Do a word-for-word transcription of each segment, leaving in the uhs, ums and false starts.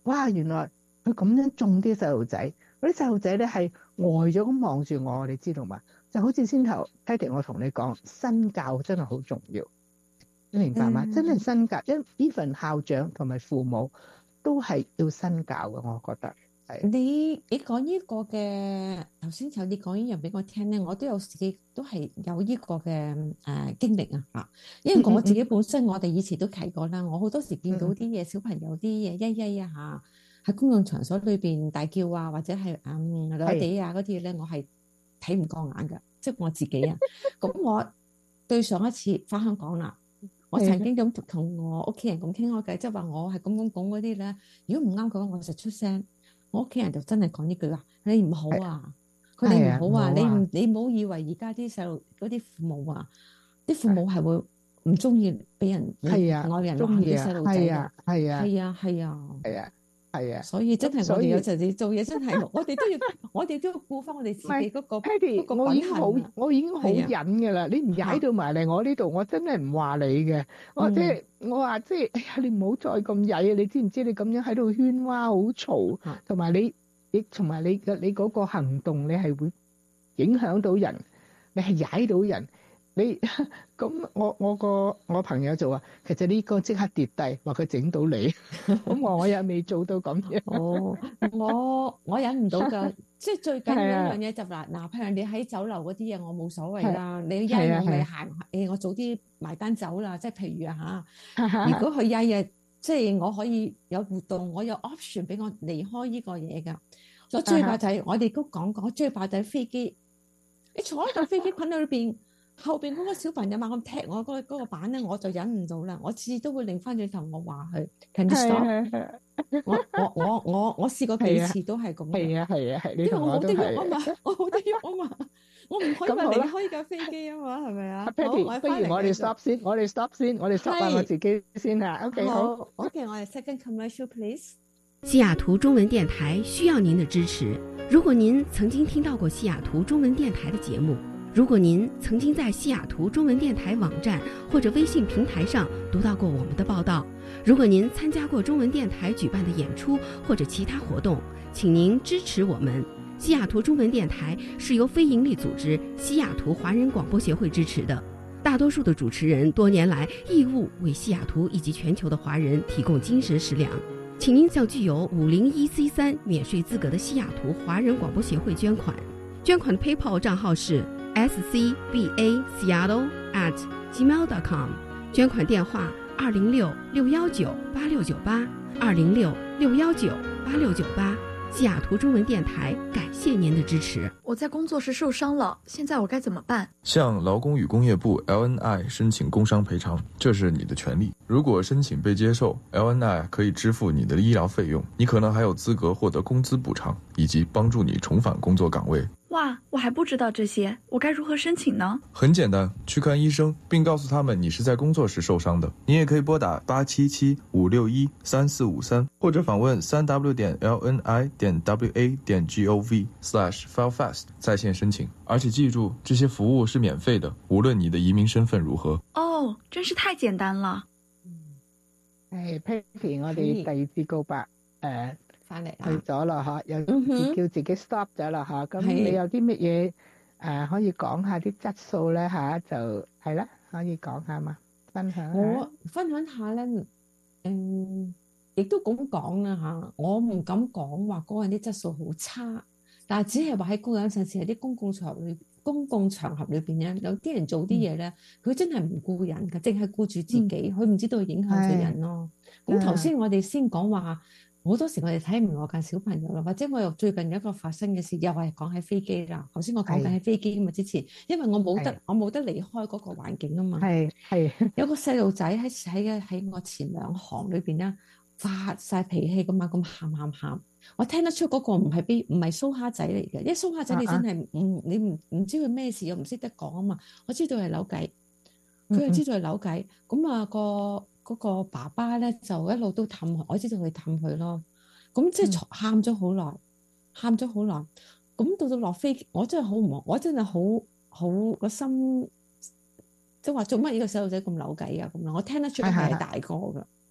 哇，原來佢咁樣種啲細路仔，嗰啲細路仔咧係呆咗咁望住我，你知道嘛？就好似先頭 Patty 我同你講，身教真係好重要，你明白嗎？真係嗯身教，因 even 校長同埋父母都係要身教嘅，我覺得係。 你你講呢個嘅頭先就你講呢樣俾我聽咧，我都有自己都係有呢個嘅誒、呃、經歷啊嚇，因為我自己嗯嗯嗯本身我哋以前都提過啦，我好多時見到嗯啲嘢小朋友啲嘢曳曳啊嚇，喺公共場所裏邊大叫啊，或者係嗯攞係地啊嗰啲咧，我係睇唔過眼㗎，即係我自己啊。咁我對上一次翻香港啦，我曾係經咁同我屋企人咁傾開偈，即係話我係咁咁講嗰啲咧，如果唔啱嘅話，我就出聲。我屋企人就真係講呢句話，你唔好啊！佢哋係啊， 唔好啊！ 唔好啊， 你唔你唔好以為而家啲細路嗰啲父母啊，啲父母係會唔中意俾人係啊， 外人中意啊， 鬧啲細路仔㗎。 係啊，係啊， 係啊係啊， 係啊，係啊， 所以真係我咁所以。 哋有陣時做嘢真係，我哋都要我哋都要顧翻我哋自唔係己嗰個嗰 ，Patty， 個我已經好， 品行啊。 我已經好係啊， 忍㗎啦。你唔踩嚇， 到埋嚟我呢度，我真係唔話你嘅。我即嗯係我話即係，哎呀，你唔好再咁曳啊！你知唔知你咁樣喺度喧嘩，好嘈， 嚇， 同埋你，你同埋你嘅你嗰個行動，你係會影響到人，你係踩到人。你咁我我個我朋友就話，其實呢個即刻跌低，話佢整到你。咁我我又未做到咁樣。 哦，我我忍唔到㗎，即係最緊係要一樣啊， 嘢就嗱嗱，譬如你喺酒樓嗰啲嘢，我冇所謂係啦。你係啊， 曳我咪係行，誒我早啲埋單走啦。即係譬如啊嚇，如啊。 果佢曳嘅，即係我可以有活動，我有 option 俾我離開呢個嘢㗎。我最怕就係我哋都講過，最怕就係飛機。你坐喺架飛機裙裏邊，後邊嗰個小朋友猛咁踢我嗰嗰個板咧，我就忍唔到啦。我次次都會擰翻轉頭，我話佢 Can you 係 stop？ 係係我我我我我試過幾次都係咁嘅， 係啊係啊係，你因為同我都我冇得喐啊係。 嘛，我冇得喐啊嘛，我唔可以話咁好啦， 離開架飛機啊嘛，係咪阿啊？好，我 Patty， 哋不如我哋翻嚟繼續。 stop 先，我哋 stop 先，我哋 stop 下我係， 自己先嚇。OK，好。 好，OK，我哋 second commercial please。 西雅圖中文電台需要您的支持。如果您曾經聽到過西雅圖中文電台的節目，如果您曾經在西雅圖中文電台網站或者微信平台上讀到過我們的報道，如果您參加過中文電台舉辦的演出或者其他活動，請您支持我們。西雅圖中文電台是由非營利組織西雅圖華人廣播協會支持的。大多數的主持人多年來義務為西雅圖以及全球的華人提供精神食糧。請您向具有五零一 C 三免稅資格的西雅圖華人廣播協會捐款，捐款的 PayPal 賬號是 s c b a seattle at gmail dot com， 捐款電話二零六六幺九八六九八二零六六幺九八六九八。西雅圖中文電台感謝您的支持。 我在工作時受傷了，現在我該怎麼辦？ 向勞工與工業部 L N I 申請工傷賠償，這是你的權利。如果申請被接受， L N I 可以支付你的醫療費用，你可能還有資格獲得工資補償，以及幫助你重返工作崗位。 哇，我還不知道這些，我該如何申請呢？ 很簡單，去看醫生，並告訴他們你是在工作時受傷的。你也可以撥打八七七五六一三四五三，或者訪問三 w 點 l n i 點 w a 點 g o v slash file fast 在線申請。而且記住，這些服務是免費的，無論你的移民身份如何。 哦，真是太簡單了。 係 Patty，我哋第二次告白誒翻嚟去啊， 咗啦嚇，又嗯哼叫自己 stop 咗啦嚇。咁係你有啲乜嘢誒可以講下啲質素咧嚇？就係啦，可以講下嘛，分享下。 我分享下咧，嗯，亦都咁講啦嚇，我唔敢講話嗰個人啲質素好差，但係只係話喺公有陣時喺啲公共場合裏、公共場合裏邊咧，有啲人做啲嘢咧，佢真係唔顧人㗎，淨係顧住自己，佢唔知道影響咗人咯。咁頭先我哋先講話。好多時我哋睇唔明我間小朋友啦，或者我又最近有一個發生嘅事，又係講喺飛機啦。頭先我講緊喺飛機啊嘛，之前因為我冇得我冇得離開嗰個環境啊嘛。 係係有個細路仔喺喺喺我前兩行裏邊咧發晒脾氣咁啊，咁喊喊喊。我聽得出嗰個唔係 B 唔係蘇蝦仔嚟嘅，因為蘇蝦仔你真係唔你唔唔知佢咩事又唔識得講啊嘛。我知道係扭計，佢又知道係扭計，咁啊個。嗰個爸爸咧就一路都氹佢，我知道佢氹佢咯。咁即係喊咗好耐，喊咗好耐。咁到到落飛機，我真係好唔，我真係好好個心，即係話做乜呢個細路仔咁扭計啊咁樣。我聽得出佢係大個㗎。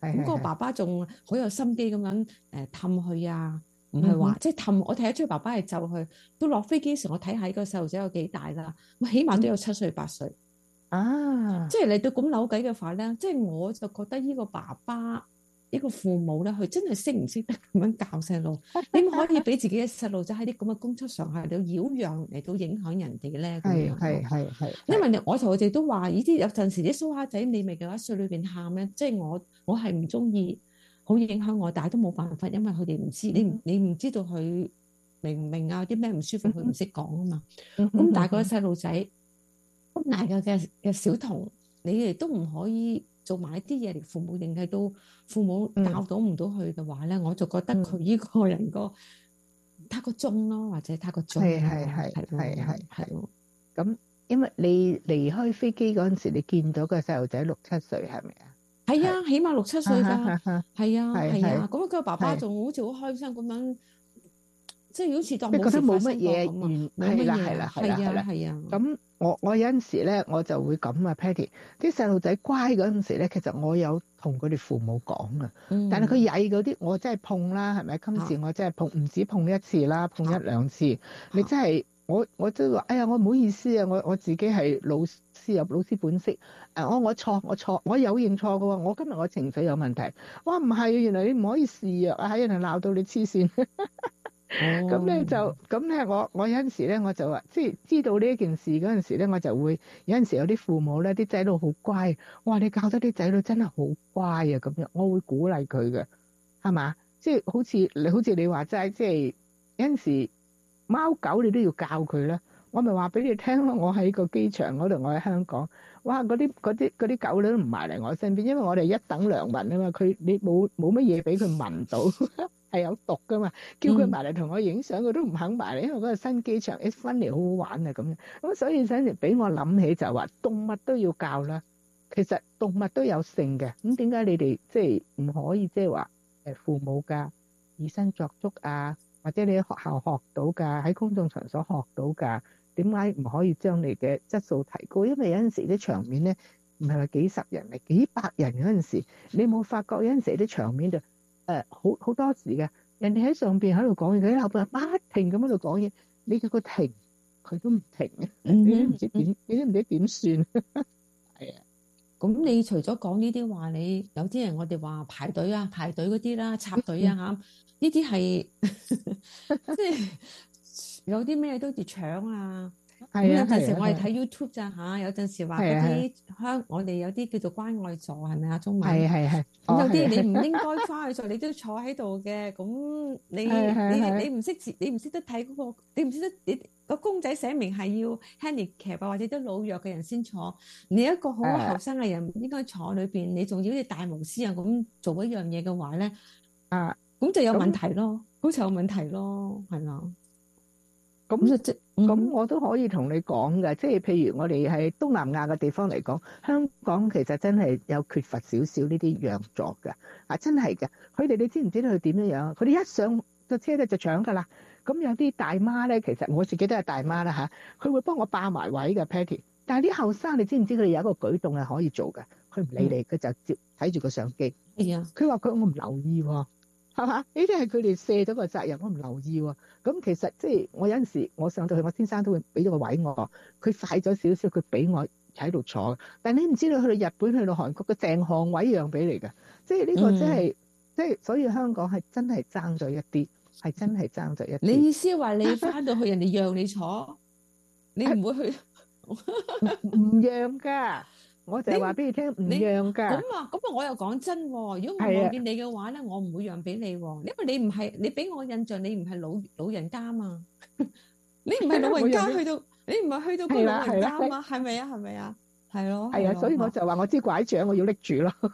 咁嗰個係係係爸爸仲好有心機咁樣誒氹佢啊，唔係話嗯即係氹，我睇得出爸爸係就佢。到落飛機時，我睇下呢個細路仔有幾大啦，我起碼都有七歲八歲。 啊， 即係嚟到咁扭計嘅話咧，即係我就覺得呢個爸爸。一個父母咧，佢真係識唔識得咁樣教細路？點可以俾自己嘅細路仔喺啲咁嘅工作上係度擾攘嚟到影響人哋咧？咁樣係係係係， 因為我同佢哋都話，呢啲有陣時啲蘇蝦仔你未夠一歲裏邊喊咧，即係我我係唔中意，好影響我，但係都冇辦法，因為佢哋唔知你唔你唔知道佢明唔明啊？啲咩唔舒服，佢唔識講啊嘛。咁但係個細路仔咁大個嘅嘅小童，你哋都唔可以。做埋啲嘢嚟，父母認係到父母教到唔到佢嘅話咧，我就覺得佢呢個人個太過忠咯，或者太過忠。 係係係係係係咯。 咁因為你離開飛機嗰陣時，你見到個細路仔六七歲係咪啊？ 係啊，起碼六七歲㗎。係啊係啊，咁佢爸爸仲好似好開心咁樣，即係好似當冇事發生過咁啊。 係啦係啦係啦係啦係啊。 咁我我有陣時咧，我就會咁啊 ，Patty，啲細路仔乖嗰陣時咧，其實我有同佢哋父母講啊， 嗯、 但係佢曳嗰啲，我真係碰啦，係咪？今次我真係碰，唔止碰一次啦，碰一兩次。啊、你真係我我都話，哎呀，我唔好意思啊，我我自己係老師有老師本色，誒，我我錯我錯，我有認錯嘅喎，我今日我情緒有問題。哇，唔係，原來你唔可以示弱啊，喺人哋鬧到你黐線。咁咧、哦、就咁咧，我我有陣時咧，我就話，即係知道呢一件事嗰陣時咧，我就會有陣時有啲父母咧，啲仔女好乖，哇！你教得啲仔女真係好乖啊，咁樣我會鼓勵佢嘅，係嘛？即係好似你好似你話齋，即係有陣時貓狗你都要教佢啦。我咪話俾你聽咯，我喺個機場嗰度，我喺香港，哇！嗰啲嗰啲嗰啲狗咧都唔埋嚟我身邊，因為我哋一等良民啊嘛，佢你冇冇乜嘢俾佢聞到。係有毒噶嘛，叫佢埋嚟同我影相，佢都唔肯埋嚟，因為嗰個新機場 It's funny 好好玩啊咁樣。咁所以陣時俾我諗起就話動物都要教啦。其實動物都有性嘅，咁點解你哋即係唔可以即係話誒父母㗎以身作則啊，或者你喺學校學到㗎，喺公眾場所學到㗎，點解唔可以將你嘅質素提高？因為有陣時啲場面咧唔係話幾十人，係幾百人嗰陣時，你冇發覺有陣時啲場面就〜誒好好多時嘅，人哋喺上邊喺度講嘢，佢喺後邊不停咁喺度講嘢，你叫佢停，佢都唔停嘅，你都唔知點，你都唔知點算。係啊， 咁你除咗講呢啲話，你有啲人我哋話排隊啊、排隊嗰啲啦、插隊啊嚇，呢啲係即係有啲咩都要搶啊。咁有陣時我哋睇 YouTube 咋嚇，有陣時話嗰啲香，我哋有啲叫做關愛座係咪啊？中文係係係。咁有啲你唔應該翻去坐，你都坐喺度嘅。咁你你你唔識字，你唔識得睇嗰個，你唔識得你個公仔寫明係要 handicap 或者啲老弱嘅人先坐。你一個好後生嘅人應該坐裏邊，你仲要好似大巫師啊咁做一樣嘢嘅話咧，啊，咁就有問題咯，好似有問題咯，係啦。咁即咁我都可以同你講嘅，即係譬如我哋喺東南亞嘅地方嚟講，香港其實真係有缺乏少少呢啲讓座嘅，啊真係嘅。佢哋你知唔知道佢點樣樣？佢哋一上個車咧就搶㗎啦。咁有啲大媽咧，其實我自己都係大媽啦嚇，佢會幫我霸埋位嘅 Patty。但係啲後生你知唔知佢哋有一個舉動係可以做嘅？佢唔理你，佢、嗯、就接睇住個相機。係啊，佢話佢我唔留意喎。係嘛？呢啲係佢哋卸咗個責任，我唔留意喎。咁其實即係我有陣時，我上到去，我先生都會俾咗個位我。佢快咗少少，佢俾我喺度坐。但係你唔知道去到日本、去到韓國嘅成行位讓俾你㗎。即係呢個真係，嗯、即係所以香港係真係爭咗一啲，係真係爭咗一啲。 你意思話你翻到去人哋讓你坐，你唔會去？ 唔讓㗎。我就係話俾你聽，唔讓㗎。 咁啊，咁啊，我又講真喎。如果我望見你嘅話咧，我唔會讓俾你喎，因為你唔係你俾我印象，你唔係老老人家嘛。你唔係老人家去到，你唔係去到個老人家嘛？係咪啊？係咪啊？係咯。 係啊，所以我就話我支拐杖我要拎住咯。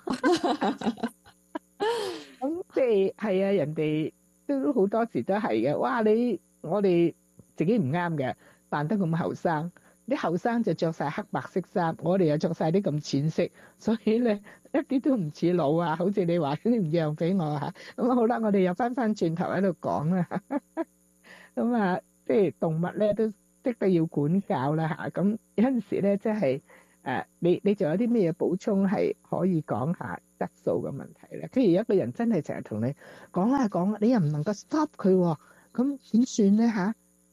咁即係係啊，人哋都好多時都係嘅。哇！你我哋自己唔啱嘅，扮得咁後生。啲後生就着晒黑白色衫，我哋又着晒啲咁淺色，所以咧一啲都唔似老啊！好似你話你唔讓俾我嚇，咁好啦，我哋又翻翻轉頭喺度講啦。咁啊，即係動物咧都識得要管教啦嚇。咁有陣時咧，即係誒，你你仲有啲咩嘢補充係可以講下質素嘅問題咧？譬如一個人真係成日同你講啊講啊，你又唔能夠 stop 佢喎，咁點算咧嚇？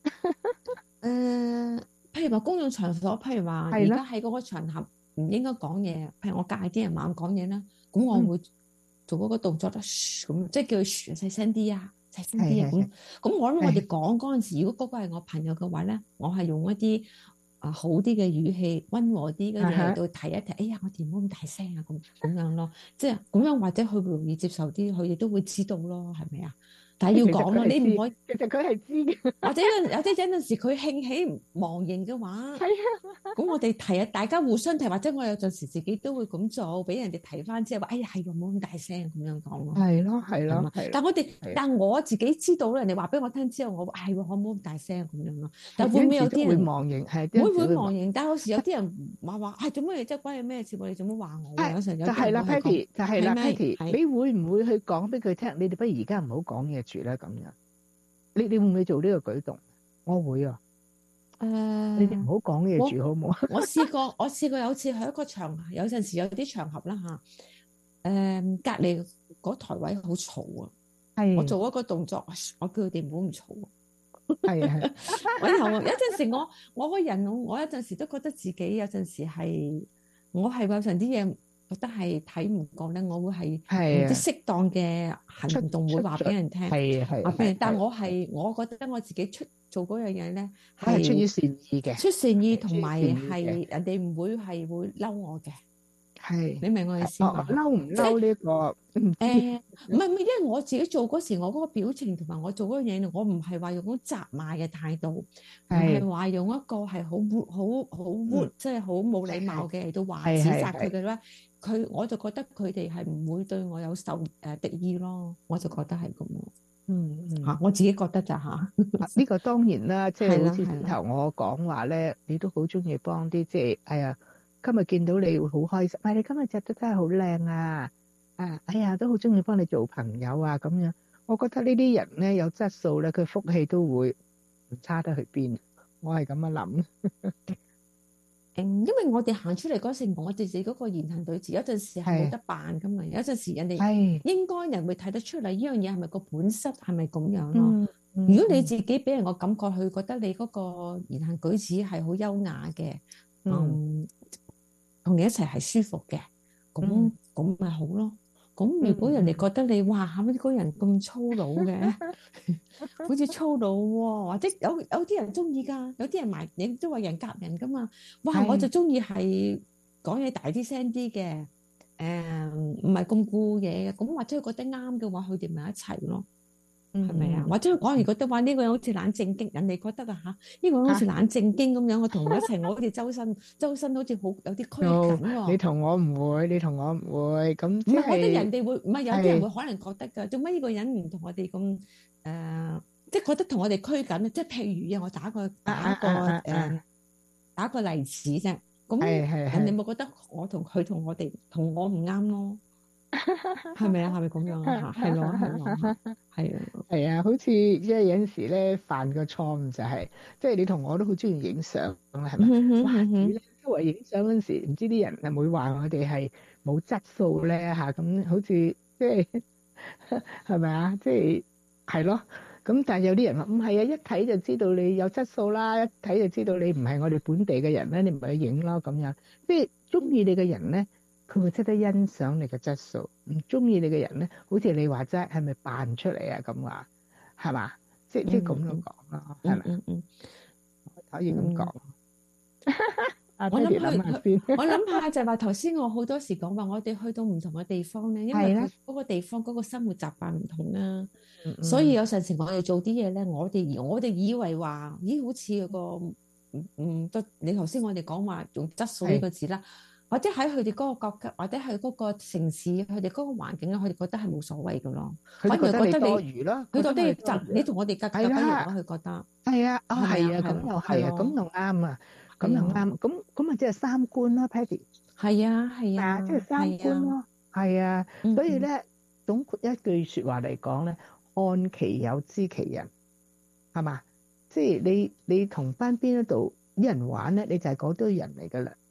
誒，譬如話公用場所，譬如話而係啦家喺嗰個場合唔應該講嘢，譬如我介啲人猛講嘢啦，咁我會做嗰個動作啦，噓咁，即係叫佢噓細聲啲啊，細聲啲啊， 係係咁咁我諗我係哋講嗰陣時，如果嗰個係我朋友嘅話咧，我係用一啲啊好啲嘅語氣，溫和啲嘅嘢嚟到提一提，哎呀，我哋唔好咁大聲啊，咁咁樣咯，即係咁樣或者佢會容易接受啲，佢哋都會知道咯，係咪啊？但係要講咯，你唔可以。 其實佢係知嘅， 或者有有啲有陣時佢興起忘形嘅話， 係啊， 咁我哋提啊，大家互相提，或者我有陣時自己都會咁做，俾人哋提翻之後話，哎呀係喎，冇咁大聲咁樣講咯。 係咯係咯係。 但我哋係但我自己知道人哋話俾我聽之後，我話係喎，可唔可以咁大聲咁樣咯？但會唔會有啲人會忘形？係會會忘形，但有時有啲人話話係做乜嘢？即係關你咩事喎？你做乜話我？有時有就係啦，Patty 就係啦 ，Patty， 你會唔會去講俾佢聽？你哋不如而家唔好講嘢住啦，咁樣。你你會唔會做呢個舉動？我會啊。誒、uh，你哋唔好講嘢住好唔好？ 我試過，我試過有次喺一個場，有陣時有啲場合啦嚇。誒，隔離嗰台位好嘈啊！係，我做一個動作，我叫佢哋唔好咁嘈啊。係係。我然後有陣時我我個人，我我有陣時都覺得自己有陣時係我係有陣啲嘢。覺得係睇唔過咧，我會係啲適當嘅行動會話俾人聽， 係係。 但我係我覺得我自己出做嗰樣嘢咧， 係出於善意嘅， 出善意同埋係人哋唔會係會嬲我嘅。係，你明我意思嘛？ 嬲唔嬲呢個？誒，唔係唔係，因為我自己做嗰時，我嗰個表情同埋我做嗰樣嘢，我唔係話用嗰責罵嘅態度，唔係話用一個係好好好好即係好冇禮貌嘅嚟到話指責佢嘅咧。佢我就覺得佢哋係唔會對我有受誒敵意咯，我就覺得係咁咯。嗯嗯嚇，我自己覺得咋嚇？ 呢個當然啦，即係好似頭頭我講話咧，你都好中意幫啲即係哎呀，今日見到你會好開心，喂，你今日着得真係好靚啊！啊，哎呀，都好中意幫你做朋友啊咁樣。我覺得呢啲人咧有質素咧，佢福氣都會唔差得去邊。我係咁樣諗。 因為我哋行出嚟嗰時，我哋自己嗰個言行對峙，有陣時係冇得扮噶嘛。有陣時人哋應該人會睇得出嚟，呢樣嘢係咪個本質係咪咁樣咯？嗯嗯、如果你自己俾人個感覺，佢覺得你嗰個言行舉止係好優雅嘅，嗯，同、嗯、你一齊係舒服嘅，咁咁咪好咯。咁如果人哋覺得你哇，嚇乜個人咁粗魯嘅，好似粗魯喎，或者有有啲人中意㗎，有啲人埋你都話人夾人㗎嘛。哇，我就中意係講嘢大啲聲啲嘅，誒唔係咁顧嘢嘅。咁或者佢覺得啱嘅話，佢哋咪一齊咯，係咪啊？或者佢講完覺得話呢個人好似冷靜經，人哋覺得啊嚇，呢個人好似冷靜經咁樣，我同佢一齊，我好似周身周身好似好有啲拘謹喎。 你同我唔會，你同我唔會，咁即係。唔係， 我覺得人哋會，唔係有啲人會可能覺得㗎。做乜呢個人唔同我哋咁誒？即係覺得同我哋拘謹。即係譬如啊，我打個打個誒打個例子啫。咁人哋咪覺得我同佢同我哋同我唔啱咯。係咪啊？係咪咁樣啊？係咯，係咯，係啊， 係啊，好似即係有陣時咧犯個錯誤就係，即係你同我都好中意影相咁係咪？哇！你周圍影相嗰陣時，唔知啲人係唔會話我哋係冇質素咧嚇？咁好似即係係咪啊？即係係咯。咁但係有啲人話唔係啊，一睇就知道你有質素啦，一睇就知道你唔係我哋本地嘅人咧，你唔係去影咯咁樣。即係中意你嘅人咧，佢會識得欣賞你嘅質素，唔中意你嘅人咧，好似你話齋係咪扮出嚟啊咁話，係嘛？即即咁樣講咯，係咪？嗯嗯，可以咁講。 我諗下，我諗下就係話頭先我好多時講話，我哋去到唔同嘅地方咧，因為嗰個地方嗰個生活習慣唔同啦，所以有陣時我哋做啲嘢咧，我哋我哋以為話，咦，好似個唔唔得。你頭先我哋講話用質素呢個字啦。或者喺佢哋嗰個國家，或者係嗰個城市，佢哋嗰個環境咧，佢哋覺得係冇所謂嘅咯。 佢覺得你多餘啦， 佢覺得你你同我哋格格不入咯。佢覺得係啊，啊係啊，咁又係啊，咁又啱啊，咁又啱。咁咁啊，即係三觀啦 Patty。 係啊，係啊， 即係三觀咯。係啊，所以咧總括一句説話嚟講咧，按其有知其人，係嘛？即係你你同班邊一度啲人玩咧，你就係嗰堆人嚟㗎啦。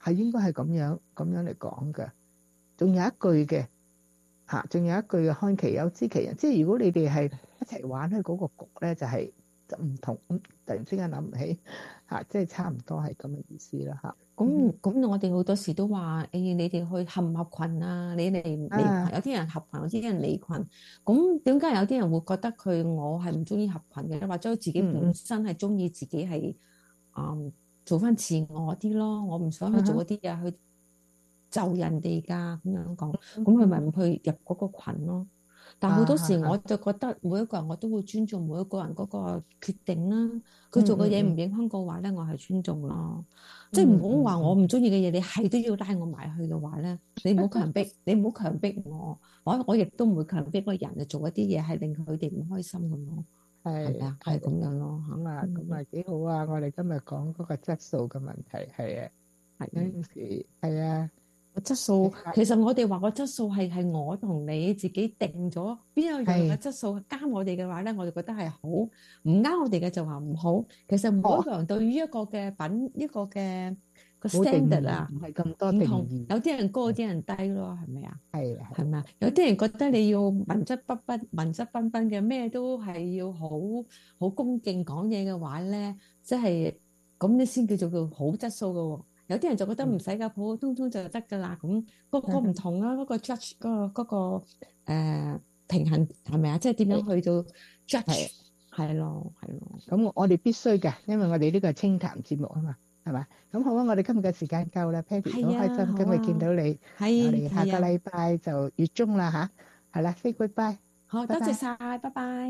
係應該係咁樣咁樣嚟講嘅。仲有一句嘅嚇，仲有一句嘅看其有知其人，即係如果你哋係一齊玩喺嗰個局咧，就係就唔同。咁突然之間諗唔起嚇，即係差唔多係咁嘅意思啦嚇。 咁咁我哋好多時都話誒，你哋去合唔合群啊？你哋離群，有啲人合群，有啲人離群。咁點解有啲人會覺得佢我係唔中意合群嘅，或者自己本身係中意自己係嗯做翻自我啲咯？我唔想去做嗰啲嘢去就人哋㗎咁樣講，咁佢咪唔去入嗰個群咯？但好多時我就覺得每一個人我都會尊重每一個人嗰個決定啦。佢做嘅嘢唔影響嘅話咧，我係尊重咯。即係唔好話我唔中意嘅嘢，你係都要拉我埋去嘅話咧，你唔好強迫，你唔好強迫我，我我亦都唔會強迫個人嚟做一啲嘢係令佢哋唔開心咁咯。係咪啊？係咁樣咯。 咁啊，咁啊幾好啊！我哋今日講嗰個質素嘅問題係啊，係有陣時係啊。 個質素，其實我哋話個質素係係我同你自己定咗，邊有樣嘅質素啱我哋嘅話咧，我哋覺得係好，唔啱我哋嘅就話唔好。其實每一個人對於一個嘅品，一個嘅個 standard 啊， 唔係咁多定義。 有啲人高，有啲人低咯，係咪啊？ 係係咪啊？有啲人覺得你要文質彬彬、文質彬彬嘅，咩都係要好好恭敬講嘢嘅話咧，即係咁你先叫做叫好質素嘅喎。有啲人就覺得唔使㗎，普普通通就得㗎啦。咁個個唔同啊，嗰個 judge 嗰個嗰個誒平衡係咪啊？即係點樣去到 judge 係咯係咯。 咁我哋必須嘅，因為我哋呢個係清談節目啊嘛，係嘛？咁好啊，我哋今日嘅時間夠啦 ，Patty 好開心今日見到你。係，我哋下個禮拜就月中啦吓，係啦 ，say goodbye。 好，多謝晒，拜拜。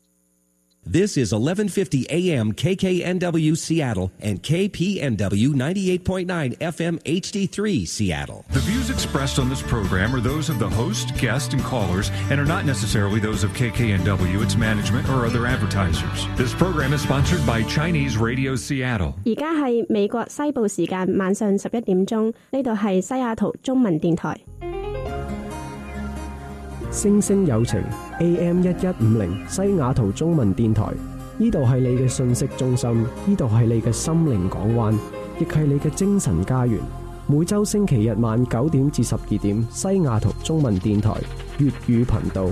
This is eleven fifty A M K K N W Seattle and K P N W ninety-eight point nine F M H D three Seattle. The views expressed on this program are those of the host, guests, and callers and are not necessarily those of K K N W, its management, or other advertisers. This program is sponsored by Chinese Radio Seattle. 而家係美國西部時間晚上十一點鐘，呢度係西雅圖中文電台。 星星有情 A M 一一五零西雅圖中文電台，呢度係你嘅信息中心，呢度係你嘅心靈港灣，亦係你嘅精神家園。每週星期日晚九點至十二點，西雅圖中文電台粵語頻道。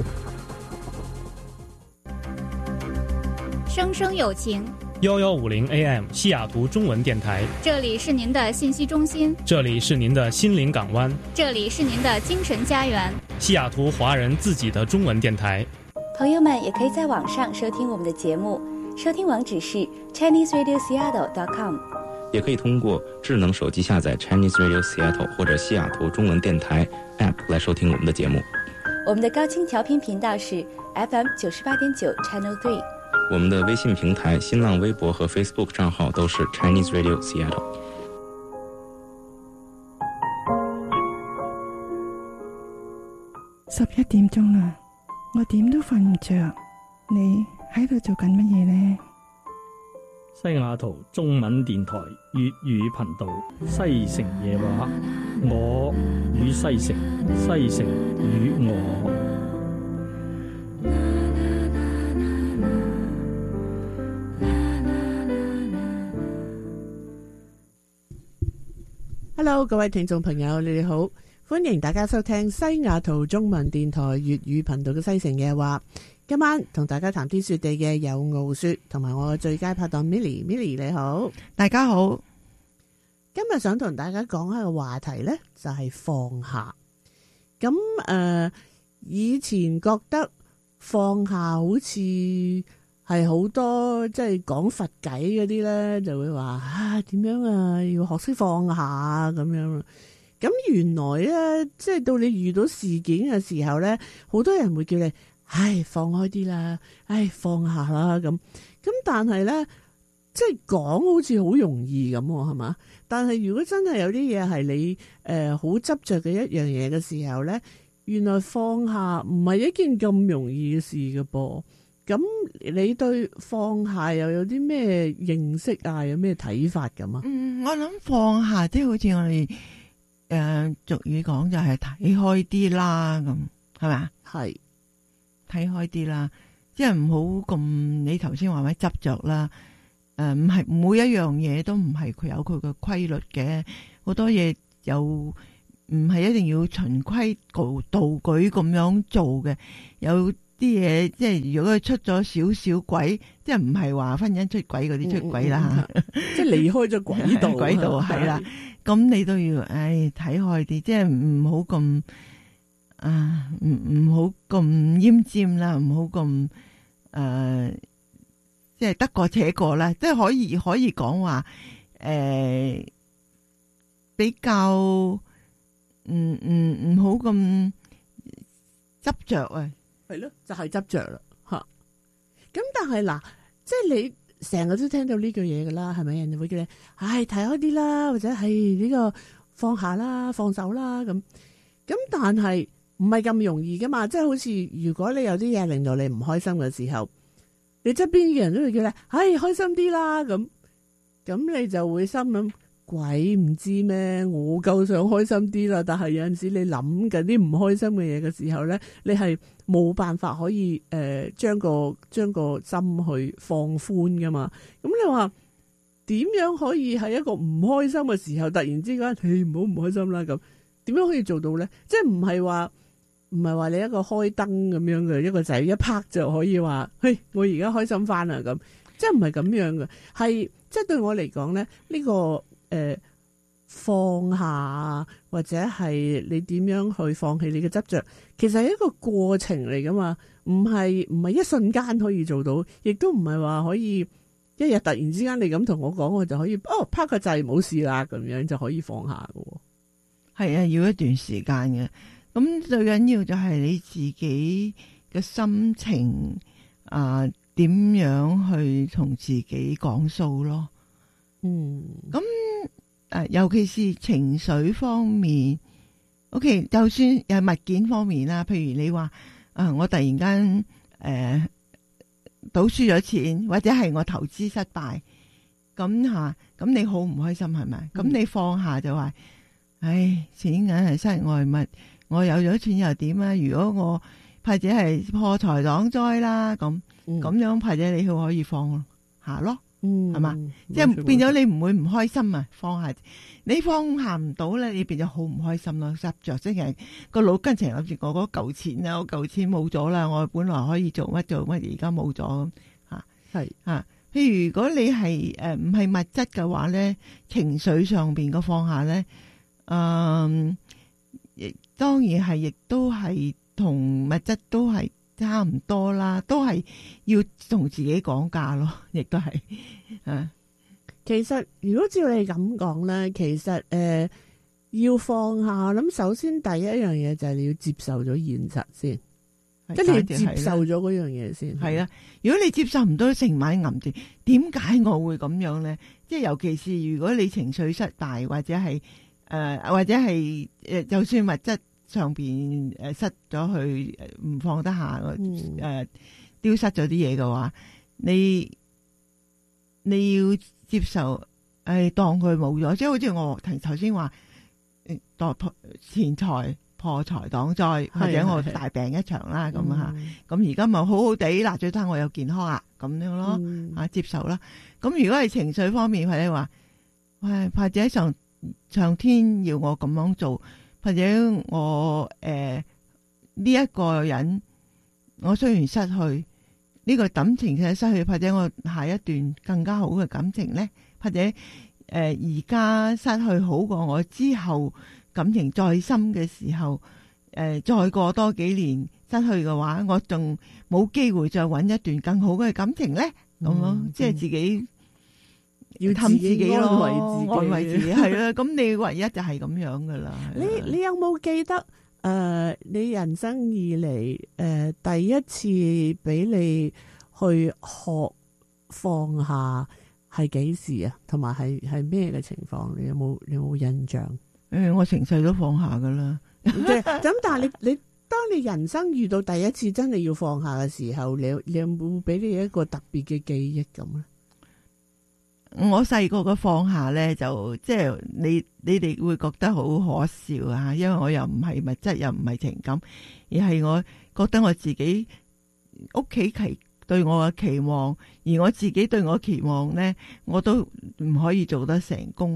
生生有情幺幺五零 A M 西雅圖中文電台， 這裡是您的信息中心， 這裡是您的心靈港灣， 這裡是您的精神家園。 西雅圖華人自己的中文電台。 朋友們也可以在網上收聽我們的節目，收聽網址是 Chinese Radio Seattle dot com， 也可以通過智能手機下載 Chinese Radio Seattle 或者西雅圖中文電台 App 來收聽我們的節目。 我們的高清調頻頻道是 F M 九十八點九 Channel three。 我們的微信平台、新浪微博和 Facebook 賬號都是 Chinese Radio Seattle。 十一點鐘啦，我點都瞓唔着。你喺度做緊乜嘢呢？ 西雅圖中文電台粵語頻道西城夜話，我與西城，西城與我。 Hello， 各位聽眾朋友，你哋好，歡迎大家收聽西雅圖中文電台粵語頻道嘅西城夜話。今晚同大家談天說地嘅有傲雪同埋我嘅最佳拍檔 Milly，Milly 你好， 大家好。 今日想同大家講一個話題呢，就係放下。咁誒、呃，以前覺得放下好似係好多即係講佛偈嗰啲咧，就會話啊點樣啊，要學識放下咁樣。咁原來咧，即係到你遇到事件嘅時候咧，好多人會叫你唉放開啲啦，唉放下啦咁。咁但係咧，即係講好似好容易咁係嘛？但係如果真係有啲嘢係你誒好執着嘅一樣嘢嘅時候咧，原來放下唔係一件咁容易嘅事嘅噃。咁你對放下又有啲咩認識啊？有咩睇法咁啊？ 嗯，我諗放下即係好似我哋誒、呃、俗語講就係睇開啲啦，咁係咪？ 係睇開啲啦，即係唔好咁你頭先話咩執着啦。誒、呃，唔係每一樣嘢都唔係佢有佢嘅規律嘅， 好多嘢有唔係一定要循規蹈蹈矩咁樣做嘅，有啲嘢即係如果佢出咗少少軌，即係唔係話婚姻出軌嗰啲出軌啦， 嗯嗯、即係離開咗軌道， 軌道係啦。咁你都要唉睇開啲，即係唔好咁啊，唔唔好咁奄尖啦，唔好咁誒，即係得過且過啦，即係可以可以講話誒比較唔唔唔好咁執着啊。 係咯，就係執着啦吓。咁但係嗱，即係你成日都聽到呢句嘢噶啦，係咪？人哋會叫你，唉，睇開啲啦，或者係呢個放下啦，放手啦咁。咁但係唔係咁容易噶嘛？即係好似如果你有啲嘢令到你唔開心嘅時候，你側邊嘅人都會叫你，唉，開心啲啦咁。咁你就會心諗，鬼唔知咩？我夠想開心啲啦，但係有陣時你諗緊啲唔開心嘅嘢嘅時候咧，你係冇辦法可以誒將、呃、個將個心去放寬噶嘛。咁你話點樣可以喺一個唔開心嘅時候，突然之間，嘿，唔好唔開心啦咁？點樣可以做到咧？即係唔係話唔係話你一個開燈咁樣嘅一個仔一拍就可以話，嘿，我而家開心翻啦咁？即係唔係咁樣嘅，係即係對我嚟講咧，呢、呢個誒、呃、放下或者係你點樣去放棄你嘅執着，其實係一個過程嚟噶嘛，唔係唔係一瞬間可以做到，亦都唔係話可以一日突然之間你咁同我講，我就可以哦拍個掣冇事啦，咁樣就可以放下嘅。 係啊，要一段時間嘅。咁最緊要就係你自己嘅心情啊。點樣去同自己講數咯？嗯，咁誒，尤其是情緒方面 ，OK， 就算係物件方面啦，譬如你話啊，我突然間誒賭輸咗錢，或者係我投資失敗，咁吓，咁你好唔開心係咪？咁、嗯、你放下就話，唉，錢銀係身外物，我有咗錢又點啊？如果我或者係破財擋災啦，咁。咁、嗯、樣或者你可以放下咯，係嘛、嗯？即係變咗你唔會唔開心啊！放下，你放下唔到咧，你變咗好唔開心咯，執着即係個腦筋成日諗住我嗰嚿錢啊，我嚿錢冇咗啦，我本來可以做乜做乜，而家冇咗咁吓，係啊。譬如如果你係誒唔係物質嘅話咧，情緒上邊嘅放下咧，嗯，亦當然係亦都係同物質都係。差唔多啦，都係要同自己講價咯，亦都係啊。 其實如果照你咁講咧，其實誒、呃、要放下，諗首先第一樣嘢就係你要接受咗現實先，即係你要接受咗嗰樣嘢先。係啊，如果你接受唔到，成晚揞住，點解我會咁樣咧？即係尤其是如果你情緒失敗，或者係誒、呃，或者係誒、呃，就算物質。上邊誒失咗去唔放得下誒、嗯呃、丟失咗啲嘢嘅話，你你要接受誒、哎、當佢冇咗，即係好似我頭先話當錢財破財擋災，或者我大病一場啦咁吓，咁而家咪好好地啦，最得我有健康啊咁樣咯、嗯、啊接受啦。咁如果係情緒方面，或者話喂或者上上天要我咁樣做。或者我誒呢一個人，我雖然失去呢、這個感情嘅失去，或者我下一段更加好嘅感情咧，或者誒而家失去好過我之後感情再深嘅時候，誒、呃、再過多幾年失去嘅話，我仲冇機會再揾一段更好嘅感情咧，咁、嗯、咯，即係自己。要氹自己咯，安慰自己，安慰自己係啦。咁你唯一就係咁樣噶啦。你你有冇記得誒、呃？你人生以嚟誒、呃、第一次俾你去學放下係幾時啊？同埋係係咩嘅情況？你有冇你有冇印象？誒、欸，我成世都放下噶啦。咁但係你你當你人生遇到第一次真係要放下嘅時候，你你有冇俾你一個特別嘅記憶咁咧？我細個嘅放下咧，就即係你你哋會覺得好可笑啊！因為我又唔係物質，又唔係情感，而係我覺得我自己屋企期對我嘅期望，而我自己對我期望咧，我都唔可以做得成功。誒、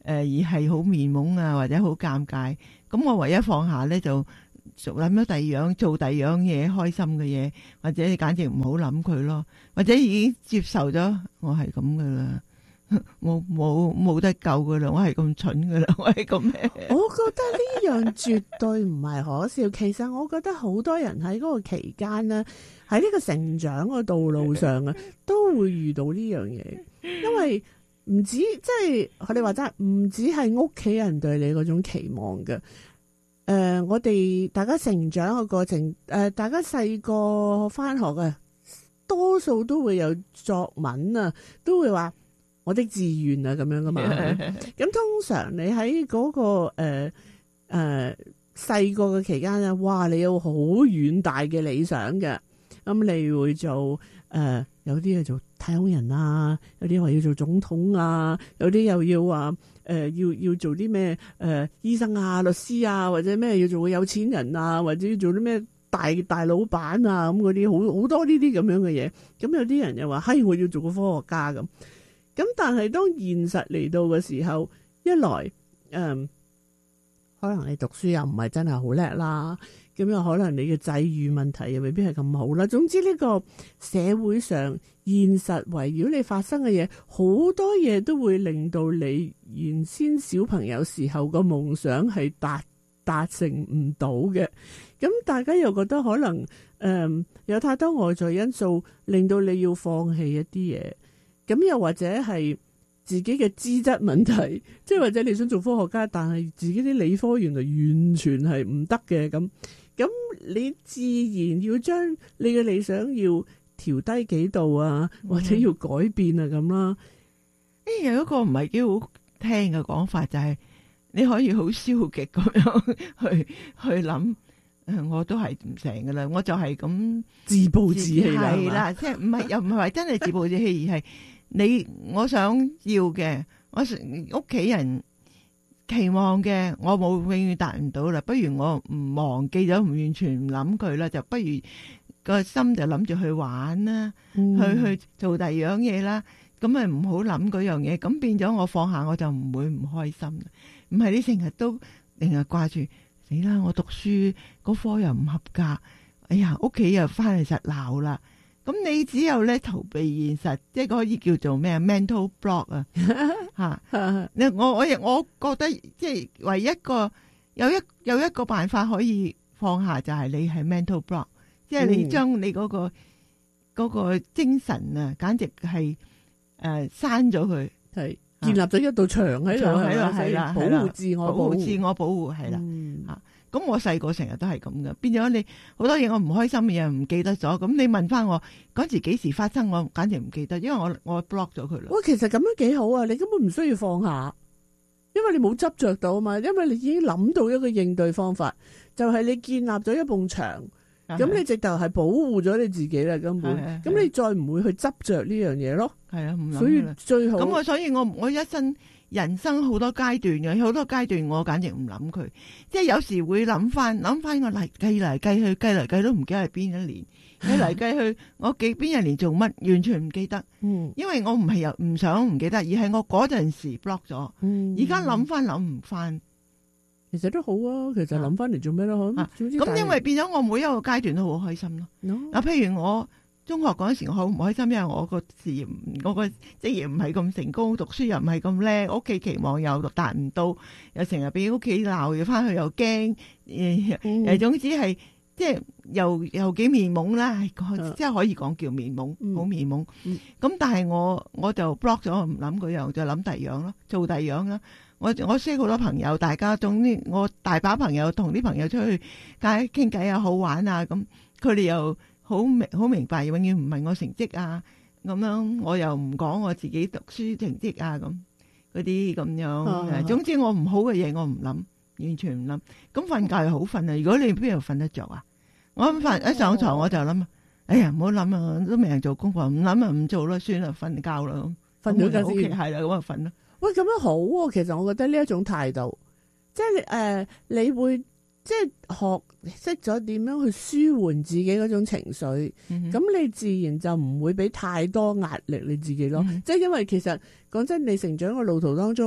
而係好面懵啊，或者好尷尬。咁我唯一放下咧，就諗咗第二樣，做第二樣嘢開心嘅嘢，或者你簡直唔好諗佢咯，或者已經接受咗我係咁噶啦，我冇冇得救噶啦，我係咁蠢噶啦，我係咁咩？ 我覺得呢樣絕對唔係可笑。其實我覺得好多人喺嗰個期間咧，喺呢個成長嘅道路上啊，都會遇到呢樣嘢，因為唔止即係我哋話齋，唔止係屋企人對你嗰種期望嘅。誒、呃，我哋大家成長嘅過程，誒、呃，大家細個返學嘅，多數都會有作文啊，都會話我的志願啊咁樣噶嘛。咁通常你喺嗰、嗰個誒誒細個嘅期間咧，哇，你有好遠大嘅理想嘅，咁你會做誒、呃，有啲係做太空人啊，有啲話要做總統啊，有啲又要話誒、呃、要要做啲咩誒醫生啊、律師啊，或者咩要做個有錢人啊，或者要做啲咩大大老闆啊，咁嗰啲好好多呢啲咁樣嘅嘢。咁有啲人又話，嘿，我要做個科學家咁。咁但係當現實嚟到嘅時候，一來誒、嗯，可能你讀書又唔係真係好叻啦，咁又可能你嘅際遇問題又未必係咁好啦。總之呢個社會上現實圍繞你發生嘅嘢，好多嘢都會令到你原先小朋友時候個夢想係達達成唔到嘅。咁大家又覺得可能誒、嗯、有太多外在因素令到你要放棄一啲嘢。咁又或者係自己嘅資質問題，即係或者你想做科學家，但係自己啲理科原來完全係唔得嘅，咁咁你自然要將你嘅理想要調低幾度啊，或者要改變啊咁啦。 誒，有一個唔係幾好聽嘅講法，就係你可以好消極咁樣去去諗。誒，我都係唔成噶啦，我就係咁自暴自棄啦， 係啦，即係唔係又唔係話真係自暴自棄，而係你我想要嘅，我屋企人期望嘅，我冇永遠達唔到啦，不如我唔忘記咗，唔完全唔諗佢啦，就不如個心就諗住去玩啦，嗯、去去做第二樣嘢啦，咁咪唔好諗嗰樣嘢，咁變咗我放下我就唔會唔開心，唔係你成日都成日掛住。死啦！我讀書嗰科又唔合格，哎呀，屋企又翻嚟實鬧啦。咁你只有咧逃避現實，即係可以叫做咩 mental block 啊吓。你我我我覺得即係唯一個有一有一個辦法可以放下，就係你係 mental block，即係你將你嗰個嗰個精神啊，簡直係誒刪咗佢，係建立咗一道牆喺度， 喺度係啦， 保護自我， 保護自我保護係啦。吓，咁我細個成日都係咁嘅，變咗你好多嘢我唔開心嘅嘢唔記得咗，咁你問翻我嗰時幾時發生，我簡直唔記得，因為我我 block 咗佢啦。 喂，其實咁樣幾好啊，你根本唔需要放下，因為你冇執着到啊嘛，因為你已經諗到一個應對方法，就係你建立咗一埲牆。咁你直頭係保護咗你自己啦，根本。咁你再唔會去執着呢樣嘢咯。 係啊，唔諗。 所以最好。 咁我所以我我一生人生好多階段嘅，好多階段我簡直唔諗佢。即係有時會諗翻，諗翻我嚟計嚟計去，計嚟計都唔記得係邊一年。計嚟計去，我記邊一年做乜，完全唔記得。嗯。因為我唔係又唔想唔記得，而係我嗰陣時 block 咗。嗯。而家諗翻諗唔翻。 其實都好啊，其實諗翻嚟做咩咯？ 咁、啊、因為變咗我每一個階段都好開心咯。嗱、no? 啊，譬如我中學嗰陣時，我好唔開心，因為我個事業、我個職業唔係咁成功，讀書又唔係咁叻，屋企期望又達唔到，又成日俾屋企鬧，又翻去又驚，誒、嗯，誒，總之係即係又又幾面懵啦，即係可以講叫面懵，好、嗯、面懵。咁、嗯、但係我我就 block 咗，唔諗嗰樣，就諗第二樣咯，做第二樣啦。我我識好多朋友，大家總之我大把朋友同啲朋友出去偈傾偈啊，好玩啊，咁佢哋又好明好明白，永遠唔問我成績啊，咁樣我又唔講我自己讀書成績啊，咁嗰啲咁樣、啊，總之我唔好嘅嘢我唔諗，完全唔諗。咁瞓覺又好瞓啊！如果你邊度瞓得着啊？我瞓一上床我就諗，哎呀唔好諗啊，都未人做功課，唔諗啊唔做啦，算啦，瞓覺啦，瞓咗覺先係啦，咁啊瞓啦。 喂，咁樣好喎、啊！其實我覺得呢一種態度，即係誒、呃，你會即係學識咗點樣去舒緩自己嗰種情緒，咁、嗯、你自然就唔會俾太多壓力你自己咯。嗯、即係因為其實講真，你成長嘅路途當中，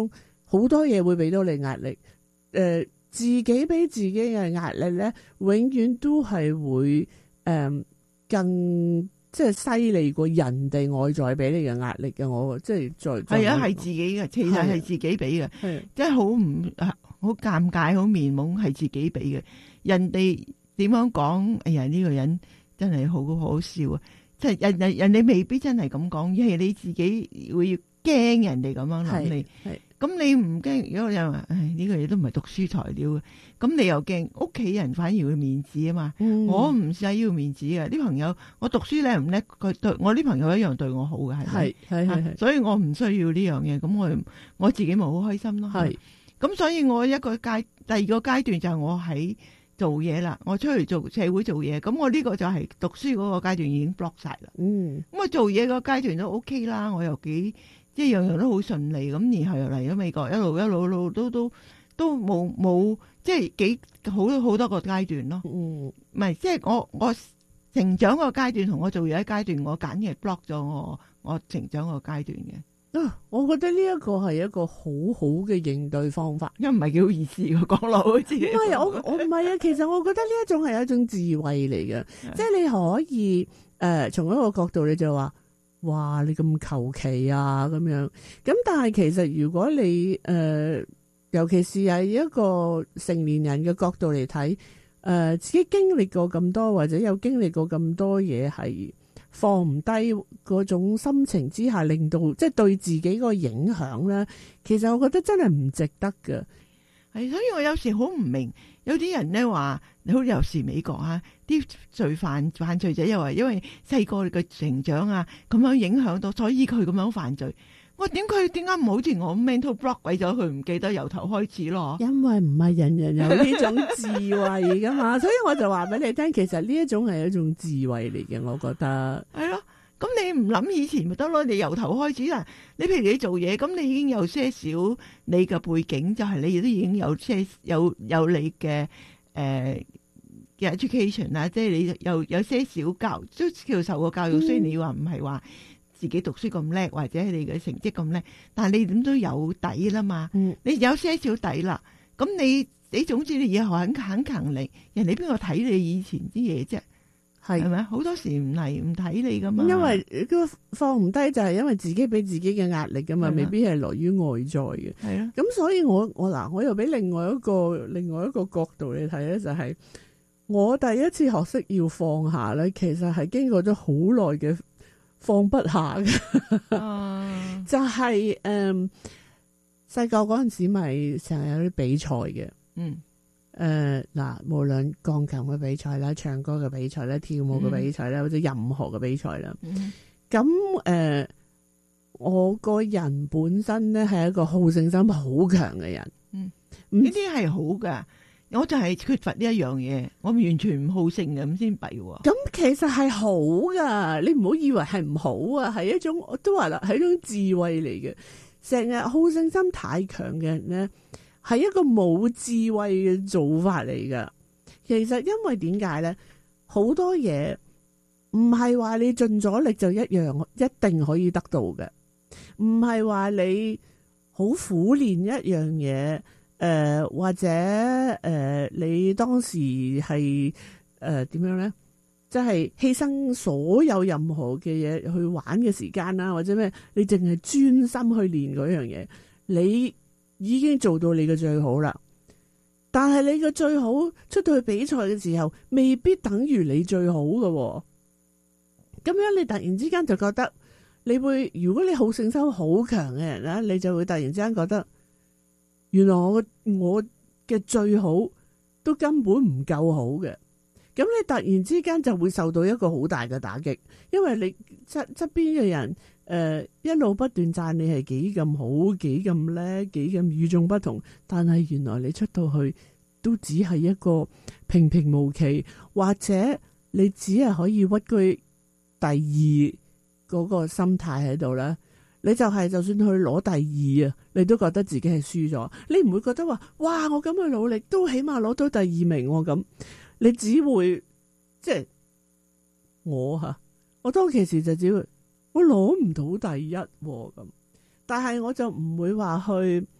好多嘢會俾到你壓力。誒、呃，自己俾自己嘅壓力咧，永遠都係會誒、呃、更即係犀利過人哋外在俾你嘅壓力嘅。我即係再係啊，係自己嘅，其實係自己俾嘅，即係好唔好尷尬，好面懵，係自己俾嘅。人哋點樣講？哎呀，呢、這個人真係好好笑啊！即係人人人哋未必真係咁講，而係你自己會驚人哋咁樣諗你。咁你唔驚？如果有人話，唉，呢、這個嘢都唔係讀書材料嘅，咁你又驚屋企人反而會面子啊嘛。嗯、我唔使要面子嘅，啲朋友我讀書叻唔叻？佢對我啲朋友一樣對我好嘅，係咪？係係係，所以我唔需要呢樣嘢，咁我我自己咪好開心咯。係，咁所以我一個階第二個階段就係我喺做嘢啦，我出嚟做社會做嘢，咁我呢個就係讀書嗰個階段已經 block 晒啦。嗯，咁我做嘢個階段都 OK 啦，我又幾。即係樣樣都好順利，咁然後又嚟咗美國，一路一路一路都都都冇冇，即係幾好好多個階段咯。嗯，唔係，即係我我成長個階段同我做嘢階段，我簡直係 block 咗我我成長個階段嘅。 啊，我覺得呢一個係一個好好嘅應對方法， 因為唔係幾好意思嘅講落好似。唔係，我我唔係啊，其實我覺得呢一種係一種智慧嚟嘅，即係你可以誒、呃、從一個角度你就話。哇！你咁求其啊咁樣，咁但係其實如果你誒、呃，尤其是係一個成年人嘅角度嚟睇，誒、呃、自己經歷過咁多，或者有經歷過咁多嘢，係放唔低嗰種心情之下，令到即係對自己個影響咧，其實我覺得真係唔值得㗎。 係，所以我有時好唔明，有啲人咧話，好似有時美國啊，啲罪犯犯罪者又話，因為細個嘅成長啊，咁樣影響到，所以佢咁樣犯罪。我點佢點解唔好似我 mental block 鬼咗佢，唔記得由頭開始咯？ 因為唔係人人有呢種智慧噶嘛，所以我就話俾你聽，其實呢一種係一種智慧嚟嘅，我覺得係咯。咁你唔諗以前咪得咯？你由頭開始啦。你譬如你做嘢，咁你已經有些少你嘅背景，就係、是、你都已經有些有有你嘅誒嘅 education 啦，即係你有有些少教都叫受過教育。雖然你話唔係話自己讀書咁叻，或者你嘅成績咁叻，但係你點都有底啦嘛。嗯、你有些少底啦，咁你你總之你以後肯肯勤力，人哋邊個睇你以前啲嘢啫？係咪好多時唔嚟唔睇你噶嘛？ 因為個放唔低就係因為自己俾自己嘅壓力噶嘛，未必係來於外在嘅。係啊，咁所以我我嗱，我又俾另外一個另外一個角度你睇咧，就係、是、我第一次學識要放下咧，其實係經過咗好耐嘅放不下嘅。啊、就係誒細個嗰陣時咪成日有啲比賽嘅。嗯。誒、呃、嗱，無論鋼琴嘅比賽啦、唱歌嘅比賽啦、跳舞嘅比賽啦，嗯、或者任何嘅比賽啦，咁誒、嗯呃，我個人本身咧係一個好勝心好強嘅人。嗯， 呢啲係好噶，我就係缺乏呢一樣嘢，我完全唔好勝嘅，咁先弊喎。 咁其實係好噶，你唔好以為係唔好啊，係一種我都話啦，係一種智慧嚟嘅。成日好勝心太強嘅人咧，係一個冇智慧嘅做法嚟噶。其實因為點解咧？好多嘢唔係話你盡咗力就一樣一定可以得到嘅，唔係話你好苦練一樣嘢，誒、呃、或者誒、呃、你當時係誒點樣咧？即係犧牲所有任何嘅嘢去玩嘅時間啦，或者咩？你淨係專心去練嗰樣嘢，你已經做到你嘅最好啦。但係你嘅最好出到去比賽嘅時候，未必等於你最好嘅喎。咁樣你突然之間就覺得，你會如果你好勝心好強嘅人咧，你就會突然之間覺得，原來我我嘅最好都根本唔夠好嘅。咁你突然之間就會受到一個好大嘅打擊，因為你側側邊嘅人誒、呃、一路不斷讚你係幾咁好、幾咁叻、幾咁與眾不同，但係原來你出到去都只係一個平平無奇，或者你只係可以屈居第二嗰個心態喺度啦。你就係就算去攞第二啊，你都覺得自己係輸咗，你唔會覺得話哇我咁去努力都起碼攞到第二名喎咁。你只會即係我吓，我當其時就只會我攞唔到第一咁，但係我就唔會話去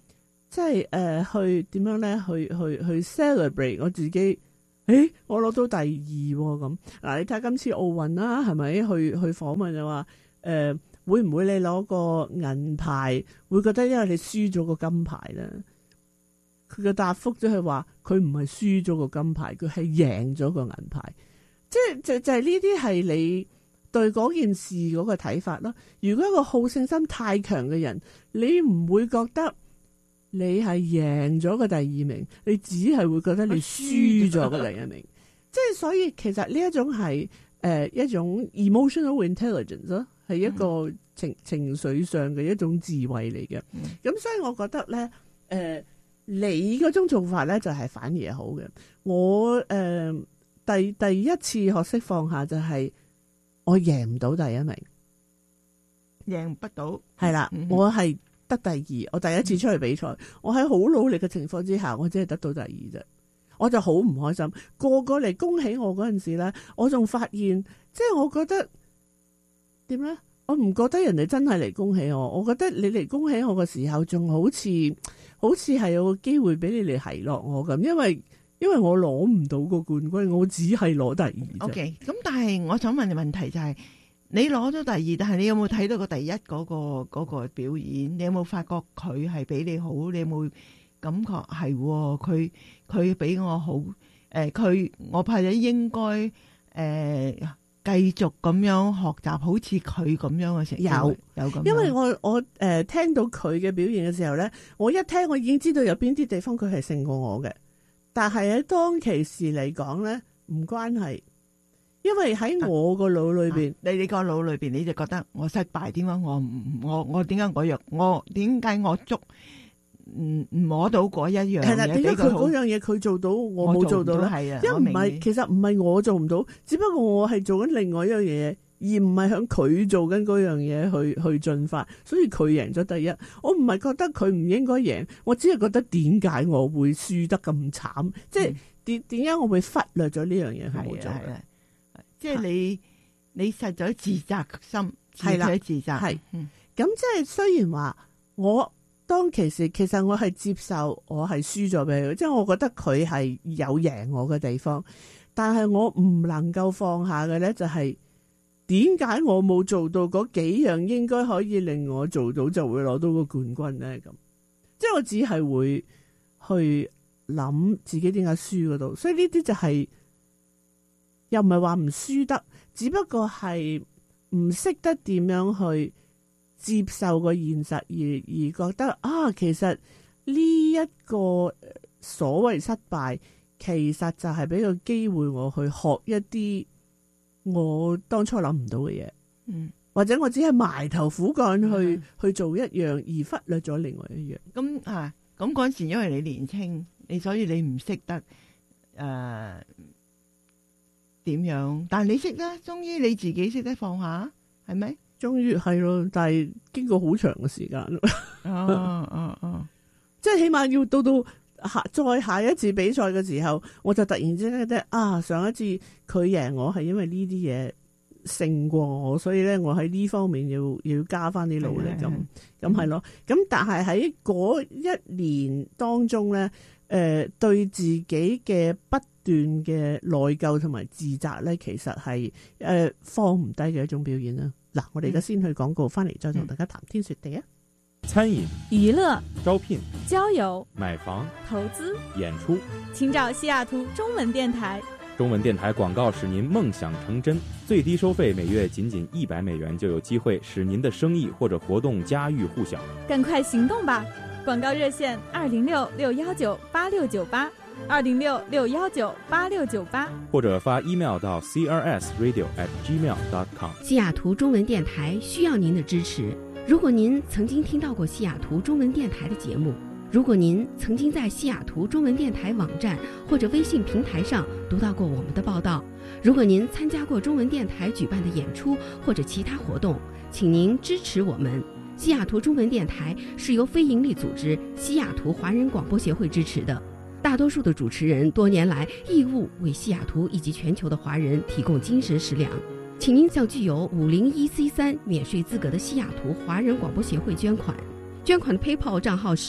即係誒去點樣咧？去去去 celebrate 我自己。誒，我攞到第二咁嗱，你睇今次奧運啦，係咪去去訪問就話誒、呃，會唔會你攞個銀牌會覺得因為你輸咗個金牌咧？佢嘅答覆即係話佢唔係輸咗個金牌，佢係贏咗個銀牌。即係就就係呢啲係你對嗰件事嗰個睇法咯。如果一個好勝心太強嘅人，你唔會覺得你係贏咗個第二名，你只係會覺得你輸咗個第一名。即係所以其實呢一種係誒、呃、一種 emotional intelligence 咯，係一個情、嗯、情緒上嘅一種智慧嚟嘅。咁、嗯、所以我覺得咧誒、呃，你嗰種做法咧就係反而好嘅。我誒、呃、第第一次學識放下就係我贏唔到第一名， 贏不到係啦，嗯、我係。得第二，我第一次出去比賽，嗯、我喺好努力嘅情況之下，我只係得到第二啫，我就好唔開心。個個嚟恭喜我嗰陣時咧，我仲發現，即係我覺得點咧？我唔覺得人哋真係嚟恭喜我，我覺得你嚟恭喜我嘅時候，仲好似好似係有個機會俾你嚟奚落我咁，因為因為我攞唔到個冠軍，我只係攞第二啫。 OK， 咁但係我想問嘅問題就係、是。你攞咗第二，但係你有冇睇到個第一嗰、嗰個嗰個表演？你有冇發覺佢係比你好？你有冇感覺係佢佢比我好？誒、呃，佢我怕你應該誒、呃、繼續咁樣學習，好似佢咁樣嘅成有有咁。 因為我我誒、呃、聽到佢嘅表現嘅時候咧，我一聽我已經知道有邊啲地方佢係勝過我嘅，但係喺當其時嚟講咧，唔關係。因為喺我個腦裏邊、啊啊， 你你個腦裏邊，你就覺得我失敗，點解我唔我我點解我弱？我點解我捉唔唔摸到嗰一樣嘢？係啦，點解佢嗰樣嘢佢做到，我冇做到咧？係啊，因為唔係，其實唔係我做唔到，只不過我係做緊另外一樣嘢，而唔係響佢做緊嗰樣嘢去去進發，所以佢贏咗第一。我唔係覺得佢唔應該贏，我只係覺得點解我會輸得咁慘？即係點點解我會忽略咗呢樣嘢去冇做嘅？ 即係你，你實在自責心，係啦，自責係。咁、嗯、 即係雖然話我當其時，其實我係接受我係輸咗俾佢，即係我覺得佢係有贏我嘅地方，但係我唔能夠放下嘅咧，就係點解我冇做到嗰幾樣應該可以令我做到就會攞到個冠軍咧？咁即係我只係會去諗自己點解輸嗰度，所以呢啲就係、是。又唔係話唔輸得，只不過係唔識得點樣去接受個現實，而而覺得啊，其實呢一個所謂失敗，其實就係俾個機會我去學一啲我當初諗唔到嘅嘢，嗯，或者我只係埋頭苦幹去、嗯、去做一樣，而忽略咗另外一樣。 咁啊，咁嗰陣時因為你年輕，你所以你唔識得誒。呃點樣？但係你識啦，終於你自己識得放下，係咪？ 終於係咯，但係經過好長嘅時間。 哦哦哦， 即係起碼要到到下再下一次比賽嘅時候，我就突然之間覺得啊，上一次佢贏我係因為呢啲嘢勝過我，所以咧我喺呢方面要要加翻啲努力咁，咁係咯。咁但係喺嗰一年當中咧，誒、呃、對自己嘅不段嘅內疚同埋自責咧，其實係誒、呃、放唔低嘅一種表現啦。嗱，我哋而家先去廣告，翻嚟再同大家談天說地啊！ 餐飲、 娛樂、 招聘、 交友、 買房、 投資、 演出， 請找西雅圖中文電台。 中文電台廣告使您夢想成真，最低收費每月僅僅一百美元，就有機會使您的生意或者活動家喻戶曉。 趕快行動吧！廣告熱線二零六六幺九八六九八。二零六六幺九八六九八， 或者發 email 到 c r s radio at gmail dot com。 西雅圖中文電台需要您的支持。如果您曾經聽到過西雅圖中文電台的節目，如果您曾經在西雅圖中文電台網站或者微信平台上讀到過我們的報道，如果您參加過中文電台舉辦的演出或者其他活動，請您支持我們。西雅圖中文電台是由非營利組織西雅圖華人廣播協會支持的。大多數的主持人多年來義務為西雅圖以及全球的華人提供精神食糧，請您向具有五零一 C 三免稅資格的西雅圖華人廣播協會捐款。捐款的 PayPal 賬號是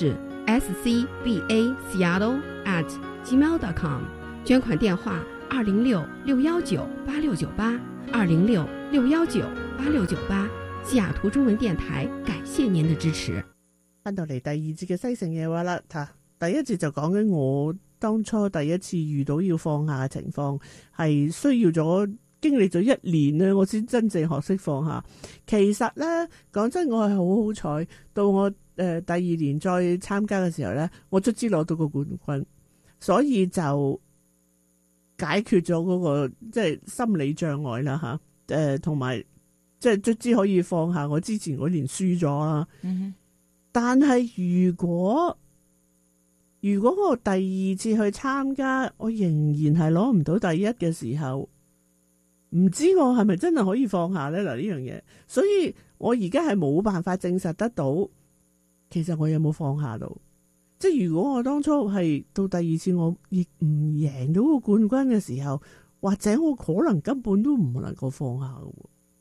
s c b a seattle at gmail dot com， 捐款電話二零六六幺九八六九八二零六六幺九八六九八。西雅圖中文電台感謝您的支持。 翻到嚟第二節嘅西城夜話啦，第一節就講緊我當初第一次遇到要放下嘅情況，係需要咗經歷咗一年咧，我先真正學識放下。其實咧，講真，我係好好彩，到我誒、呃、第二年再參加嘅時候咧，我卒之攞到個冠軍，所以就解決咗嗰、那個即係心理障礙啦吓，誒同埋即係卒之可以放下我之前嗰年輸咗啦。嗯，但係如果如果我第二次去參加，我仍然係攞唔到第一嘅時候，唔知我係咪真係可以放下呢？嗱，呢樣嘢，所以我而家係冇辦法證實得到，其實我有冇放下到？即係如果我當初係到第二次我亦唔贏到個冠軍嘅時候，或者我可能根本都唔能夠放下嘅，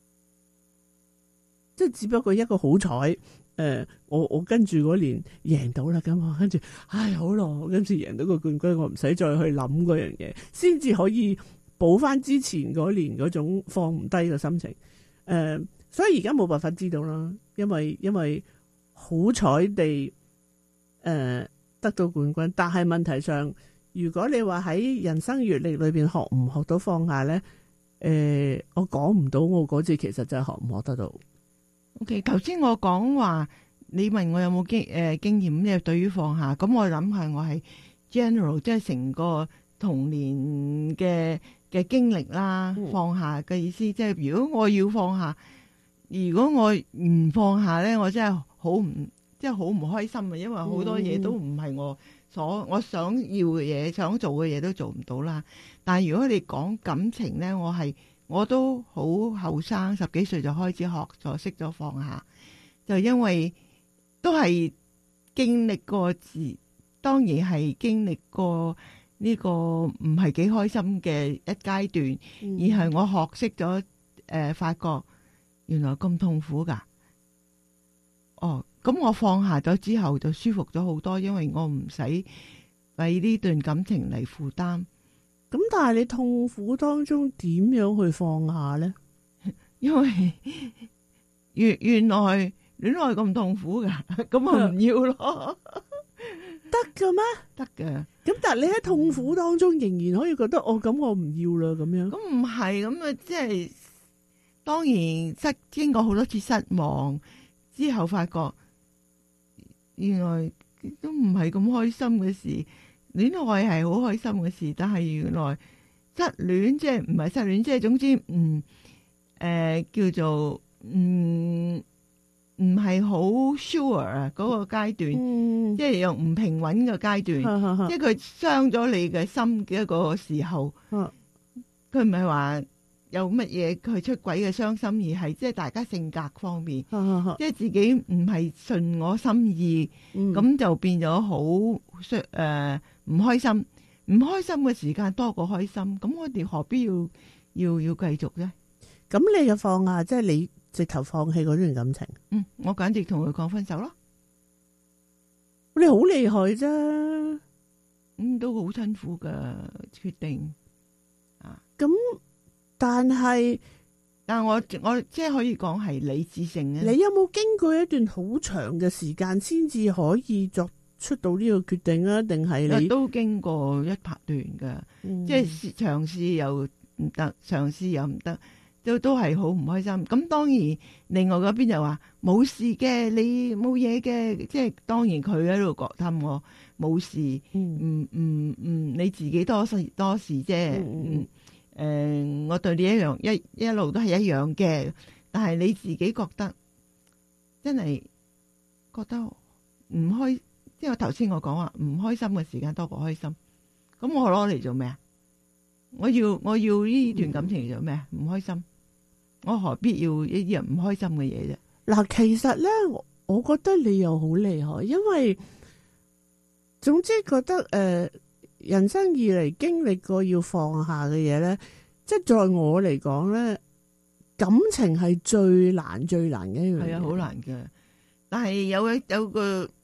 即係只不過一個好彩。誒、呃，我我跟住嗰年贏到啦，咁我跟住，唉，好咯，我跟住贏到個冠軍，我唔使再去諗嗰樣嘢，先至可以補翻之前嗰年嗰種放唔低嘅心情。誒、呃，所以而家冇辦法知道啦，因為因為好彩地誒、呃、得到冠軍，但係問題上，如果你話喺人生閱歷裏邊學唔學到放下咧，誒、呃，我講唔到，我嗰次其實就係學唔學得到。 O.K. 頭先我講話，你問我有冇經誒、呃、經驗咧？對於放下，咁我諗係我係 general，即係成個童年嘅嘅經歷啦。嗯、放下嘅意思，即係如果我要放下，如果我唔放下咧，我真係好唔即係好唔開心啊！因為好多嘢都唔係我所我想要嘅嘢，想做嘅嘢都做唔到啦。但係如果你講感情咧，我係。我都好後生，十幾歲就開始學，就識咗放下。就因為都係經歷過自，當然係經歷過呢個唔係幾開心嘅一階段，嗯、而係我學識咗誒、呃，發覺原來咁痛苦噶。哦，咁我放下咗之後就舒服咗好多，因為我唔使為呢段感情嚟負擔。 咁但係你痛苦當中點樣去放下咧？ 因為原原來戀愛咁痛苦噶，咁我唔要咯。 得嘅咩？ 得嘅。 咁但係你喺痛苦當中仍然可以覺得哦，咁我唔要啦咁樣。 咁唔係咁啊，即係當然失經過好多次失望之後，發覺原來都唔係咁開心嘅事。戀愛係好開心嘅事，但係原來失戀即係唔係失戀，即係總之唔誒、呃、叫做唔唔係好 sure 啊嗰個階段，嗯、即係又唔平穩嘅階段，嗯、即係佢傷咗你嘅心嘅一個時候，佢唔係話有乜嘢佢出軌嘅傷心，而係即係大家性格方面，嗯、即係自己唔係順我心意，咁、嗯、就變咗好誒。呃唔開心，唔開心嘅時間多過開心，咁我哋何必要要要繼續咧？ 咁你嘅放下，即係你直頭放棄嗰段感情。 嗯，我簡直同佢講分手咯。 你好厲害啫， 嗯，都好辛苦嘅決定啊。 咁但係， 但係我我即係可以講係理智性嘅。 你有冇經過一段好長嘅時間先至可以作出到呢個決定啊？定係你都經過一拍段嘅，嗯、即係嘗試又唔得，嘗試又唔得，都都係好唔開心。咁當然，另外嗰邊就話冇事嘅，你冇嘢嘅，即係當然佢喺度覺氹我冇事，嗯嗯嗯，你自己多事多事啫，嗯誒、呃，我對你一樣一一路都係一樣嘅，但係你自己覺得真係覺得唔開。即係我頭先我講話唔開心嘅時間多過開心，咁我攞嚟做咩啊？我要我要呢段感情嚟做咩啊？唔開心，我何必要一啲人唔開心嘅嘢啫？ 嗱，其實咧，我覺得你又好厲害，因為總之覺得誒、呃，人生以嚟經歷過要放下嘅嘢咧，即係在我嚟講咧，感情係最難最難嘅一樣嘢。 係啊，好難嘅。但係有一有個。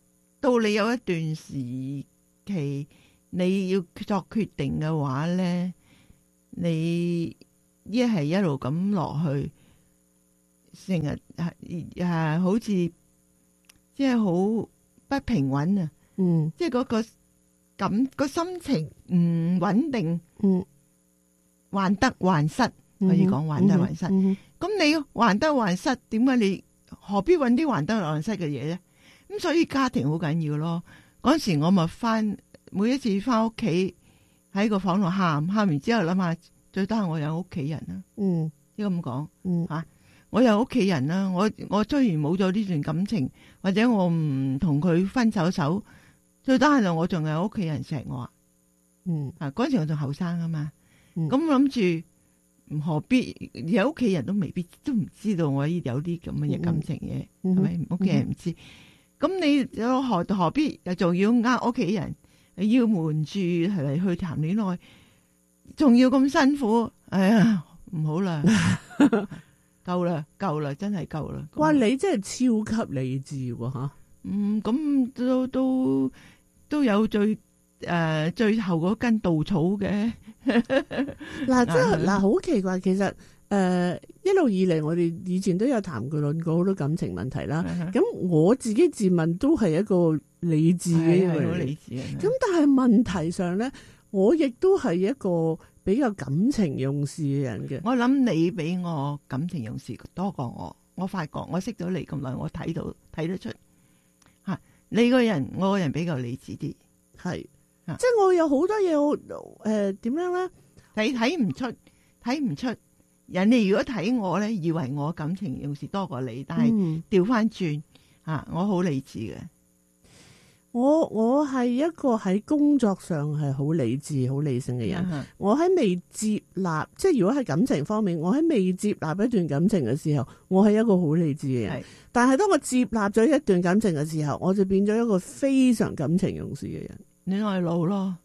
到你有一段時期你要作決定嘅話咧，你一係一路咁落去，成日係啊，好似即係好不平穩啊。 嗯， 即係嗰個感個心情唔穩定。 嗯，患得患失，可以講患得患失。咁、嗯嗯、你患得患失，點解你何必揾啲患得患失嘅嘢咧？咁所以家庭好緊要咯。嗰時我咪翻每一次翻屋企喺個房度喊，喊完之後諗下，最多係我有屋企人啦。 嗯， 應該咁講。 嗯， 吓、啊、我有屋企人啦。我我雖然冇咗呢段感情，或者我唔同佢分手手，最多係我仲有屋企人錫我。 嗯， 啊嗰時我仲後生啊嘛。咁諗住何必有屋企人都未必都唔知道我呢有啲咁嘅感情嘢，係咪屋企人唔知？咁、嗯、你有何何必又仲要呃屋企人，要瞞住嚟去談戀愛，仲要咁辛苦？哎呀，唔好啦，夠啦，夠啦，真係夠啦！ 哇，你真係超級理智喎，吓！ 嗯，咁都都都有最誒、呃、最後嗰根稻草嘅。 嗱，即係嗱，好奇怪，其實誒、呃、一路以嚟，我哋以前都有談過論過好多感情問題啦。咁我自己自問都係一個理智嘅人， 好理智。 咁但係問題上咧，我亦都係一個比較感情用事嘅人嘅。 我諗你比我感情用事多過我。我發覺我識咗你咁耐，我睇到睇得出吓你個人，我個人比較理智啲， 係。即係我有好多嘢，我誒點樣咧？ 你睇唔出，睇唔出。人哋如果睇我咧，以為我感情用事多過你，但係調翻轉吓，我好理智嘅。 我我係一個喺工作上係好理智、好理性嘅人。嗯、我喺未接納，即係如果喺感情方面，我喺未接納一段感情嘅時候，我係一個好理智嘅人。但係當我接納咗一段感情嘅時候，我就變咗一個非常感情用事嘅人。 戀愛腦咯，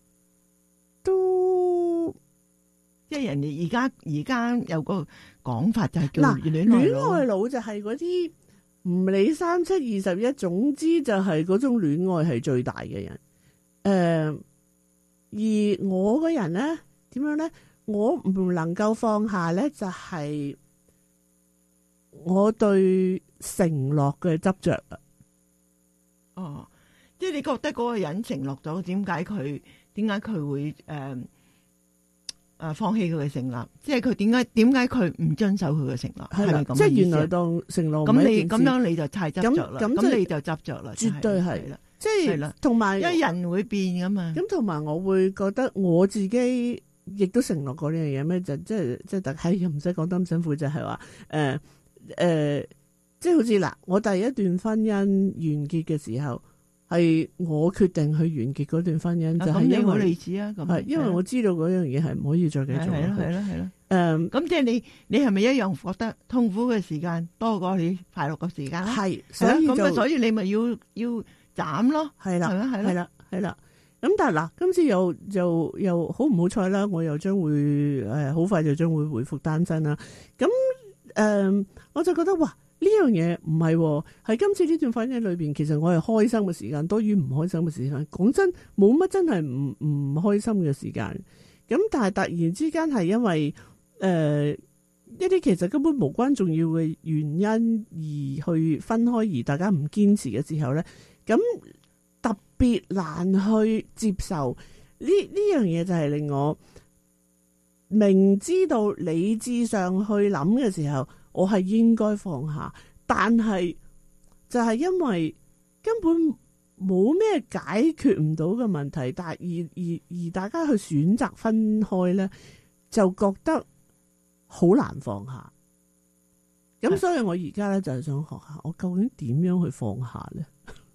都即係人哋而家而家有個講法就係叫戀愛腦。 戀愛腦就係嗰啲唔理三七二十一，總之就係嗰種戀愛係最大嘅人。誒、呃，而我個人咧點樣咧？我唔能夠放下咧，就係我對承諾嘅執着啊。 哦。即係你覺得嗰個人承諾咗，點解佢點解佢會誒誒、呃呃、放棄佢嘅承諾？即係佢點解點解佢唔遵守佢嘅承諾？係咪咁？ 即係原來當承諾咁你咁樣你就太執着啦。咁你就執着啦， 絕對係啦。即係同埋， 因為人會變噶嘛。 咁同埋我會覺得我自己亦都承諾過呢樣嘢咩？就即係即係特係又唔使講得咁辛苦，就係話誒誒，即係好似嗱，我第一段婚姻完結嘅時候。係我決定去完結嗰段婚姻，就係因為理智啊，咁係因為我知道嗰樣嘢係唔可以再繼續。 係咯係咯係咯。 誒， 咁即係你你係咪一樣覺得痛苦嘅時間多過你快樂嘅時間咧？ 係，所以咁啊，所以你咪要要斬咯。係啦，係啦， 係啦，係啦。咁但係嗱，今次又又又好唔好彩啦？我又將會誒好快就將會回復單身啦。咁誒，我就覺得哇！呢樣嘢唔係，喺今次呢段婚姻裏邊，其實我係開心嘅時間多於唔開心嘅時間。講真，冇乜真係唔唔開心嘅時間。咁但係突然之間係因為誒、呃、一啲其實根本無關重要嘅原因而去分開，而大家唔堅持嘅時候咧，咁特別難去接受。呢呢樣嘢就係令我明知道理智上去諗嘅時候。我係應該放下，但係就係因為根本冇咩解決唔到嘅問題，但係而而而大家去選擇分開咧，就覺得好難放下。咁所以我而家咧就係想學下，我究竟點樣去放下咧？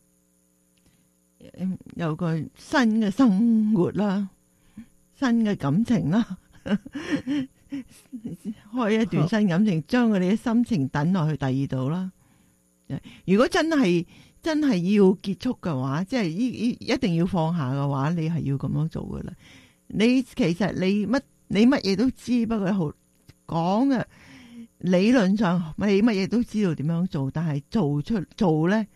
有個新嘅生活啦，新嘅感情啦。開一段新感情，將佢哋嘅心情等落去第二度啦。如果真係真係要結束嘅話，即係依依一定要放下嘅話，你係要咁樣做噶啦。你其實你乜你乜嘢都知，不過好講嘅理論上你乜嘢都知道點樣做，但係做出做咧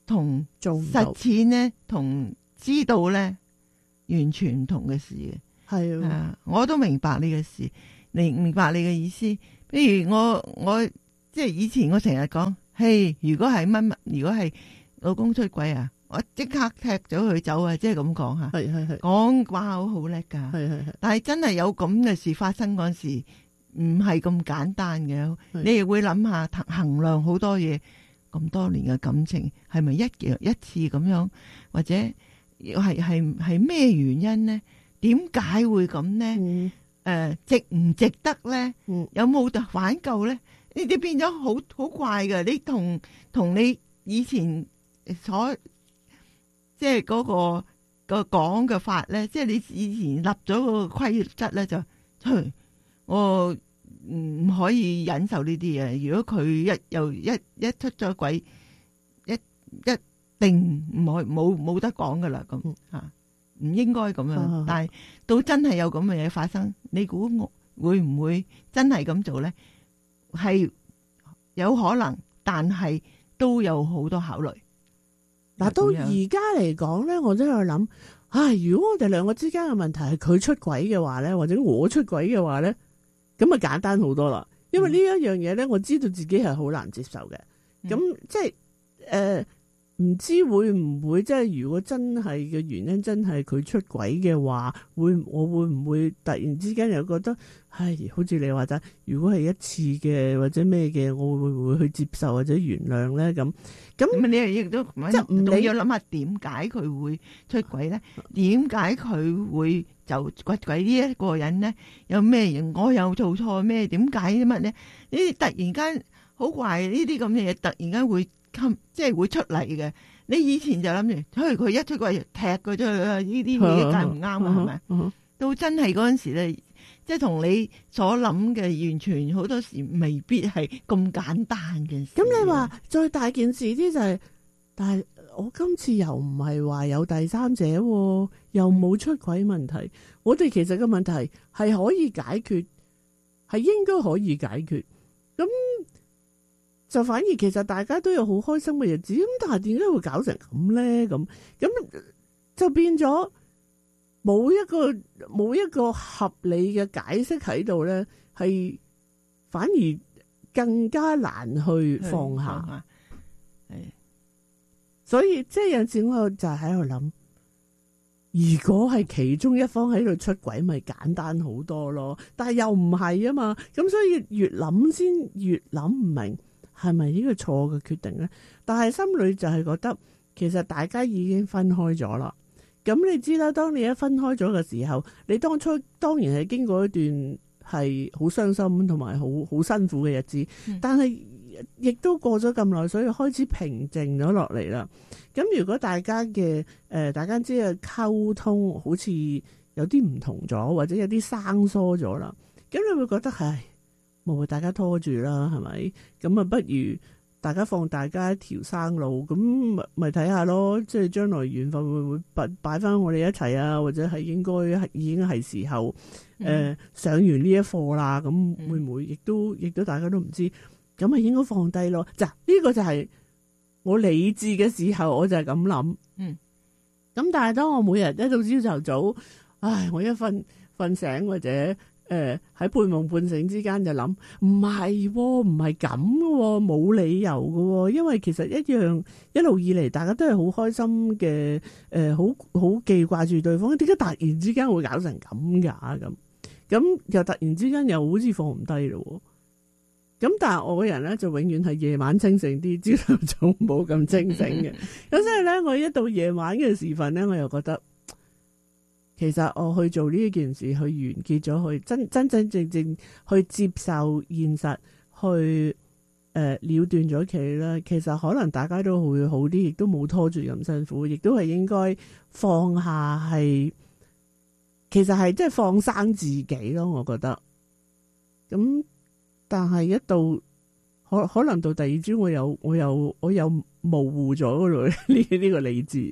同做唔到實踐咧，同知道咧，完全唔同嘅事嘅。 係啊， 啊，我都明白你嘅事，你明白你嘅意思。譬如我我即係以前我成日講，嘿，如果係乜乜，如果係老公出軌啊，我即刻踢咗佢走啊，即係咁講吓。 係係係， 講話好好叻噶。 係係係，但係真係有咁嘅事發生嗰時，唔係咁簡單嘅。你亦會諗下衡量好多嘢，咁多年嘅感情係咪一一次咁樣，或者係係係咩原因呢？點解會咁呢？誒、嗯呃，值唔值得呢？ 嗯、 有冇得挽救呢？呢啲變咗好好怪嘅。你同同你以前所即係嗰個個講嘅法咧，即係你以前立咗個規則咧，就，我唔可以忍受呢啲嘢。如果佢一又一一出咗軌，一一定唔可冇冇得講噶啦，咁吓。唔應該咁樣，嗯、但係到真係有咁嘅嘢發生，你估我會唔會真係咁做咧？係有可能，但係都有好多考慮。 嗱，到而家嚟講咧，我都喺度諗，唉，如果我哋兩個之間嘅問題係佢出軌嘅話咧，或者我出軌嘅話咧，咁啊簡單好多啦。因為呢一樣嘢咧，我知道自己係好難接受嘅。咁、嗯、即係誒。呃唔知會唔會即係如果真係嘅原因真係佢出軌嘅話，會我會唔會突然之間又覺得，唉，好似你話齋，如果係一次嘅或者咩嘅，我會唔會去接受或者原諒咧？咁咁你亦都即係唔理要諗下點解佢會出軌咧？點解佢會就掘軌呢一個人咧？有咩人我有做錯咩？點解啲乜咧？呢啲突然間好怪，呢啲咁嘅嘢突然間會。即係會出嚟嘅，你以前就諗住，佢佢一出軌踢佢出去啦，呢啲嘢梗係唔啱啊，係咪？ 嗯、 到真係嗰陣時咧，即係同你所諗嘅完全好多時未必係咁簡單嘅事。 咁你話再大件事啲就係、是，但係我今次又唔係話有第三者，又冇出軌問題，我哋其實嘅問題係可以解決，係應該可以解決。咁。就反而其實大家都有好開心嘅日子，咁但係點解會搞成咁咧？咁咁就變咗冇一個冇一個合理嘅解釋喺度咧，係反而更加難去放下。係，所以即係有陣時我就喺度諗，如果係其中一方喺度出軌，咪簡單好多咯。但係又唔係啊嘛，咁所以越諗先越諗唔明。係咪呢個錯嘅決定呢？但係心裏就係覺得，其實大家已經分開咗啦。咁你知啦，當你一分開咗嘅時候，你當初當然係經過一段係好傷心同埋好好辛苦嘅日子，嗯、但係亦都過咗咁耐，所以開始平靜咗落嚟啦。咁如果大家嘅誒、呃，大家知嘅溝通好似有啲唔同咗，或者有啲生疏咗啦，咁你會覺得係。冇大家拖住啦，係咪？咁啊，不如大家放大家一條生路，咁咪咪睇下咯。即係將來緣分會唔會擺擺翻我哋一齊啊？或者係應該係已經係時候誒、嗯呃、上完呢一課啦。咁會唔會亦都亦都大家都唔知？咁啊應該放低咯。就呢、呢個就係我理智嘅時候，我就係咁諗。嗯。咁但係當我每日一到朝頭早，唉，我一瞓瞓醒或者。誒，喺、呃、半夢半醒之間就諗，唔係、哦，唔係咁嘅，冇理由嘅、哦，因為其實一樣一路以嚟，大家都係好開心嘅，誒、呃，好好記掛住對方，點解突然之間會搞成咁噶？咁咁又突然之間又好似放唔低咯。咁但係我個人咧就永遠係夜晚清醒啲，朝頭早冇咁清醒嘅。咁所以咧，我一到夜晚嘅時分咧，我又覺得。其實我去做呢件事，去完結咗，去真真真正正去接受現實，去誒、呃、了斷咗佢啦。其實可能大家都會好啲，亦都冇拖住咁辛苦，亦都係應該放下，係其實係即係放生自己咯。我覺得咁，但係一到可可能到第二朝，我有我有我有模糊咗嗰度呢呢個理智。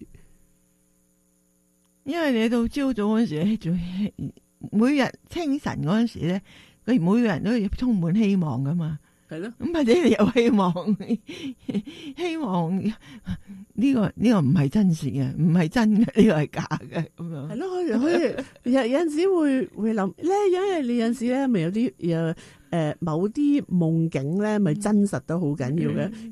因為你到朝早嗰陣時咧，仲每日清晨嗰陣時咧，佢每個人都充滿希望噶嘛。係咯。咁或者你有希望，希望呢、個呢、個唔係真實嘅，唔係真嘅，呢、個係假嘅咁樣。 係咯，可以可以有有陣時會會諗咧，因為你有陣時咧咪有啲有誒某啲夢境咧，咪真實得好緊要嘅。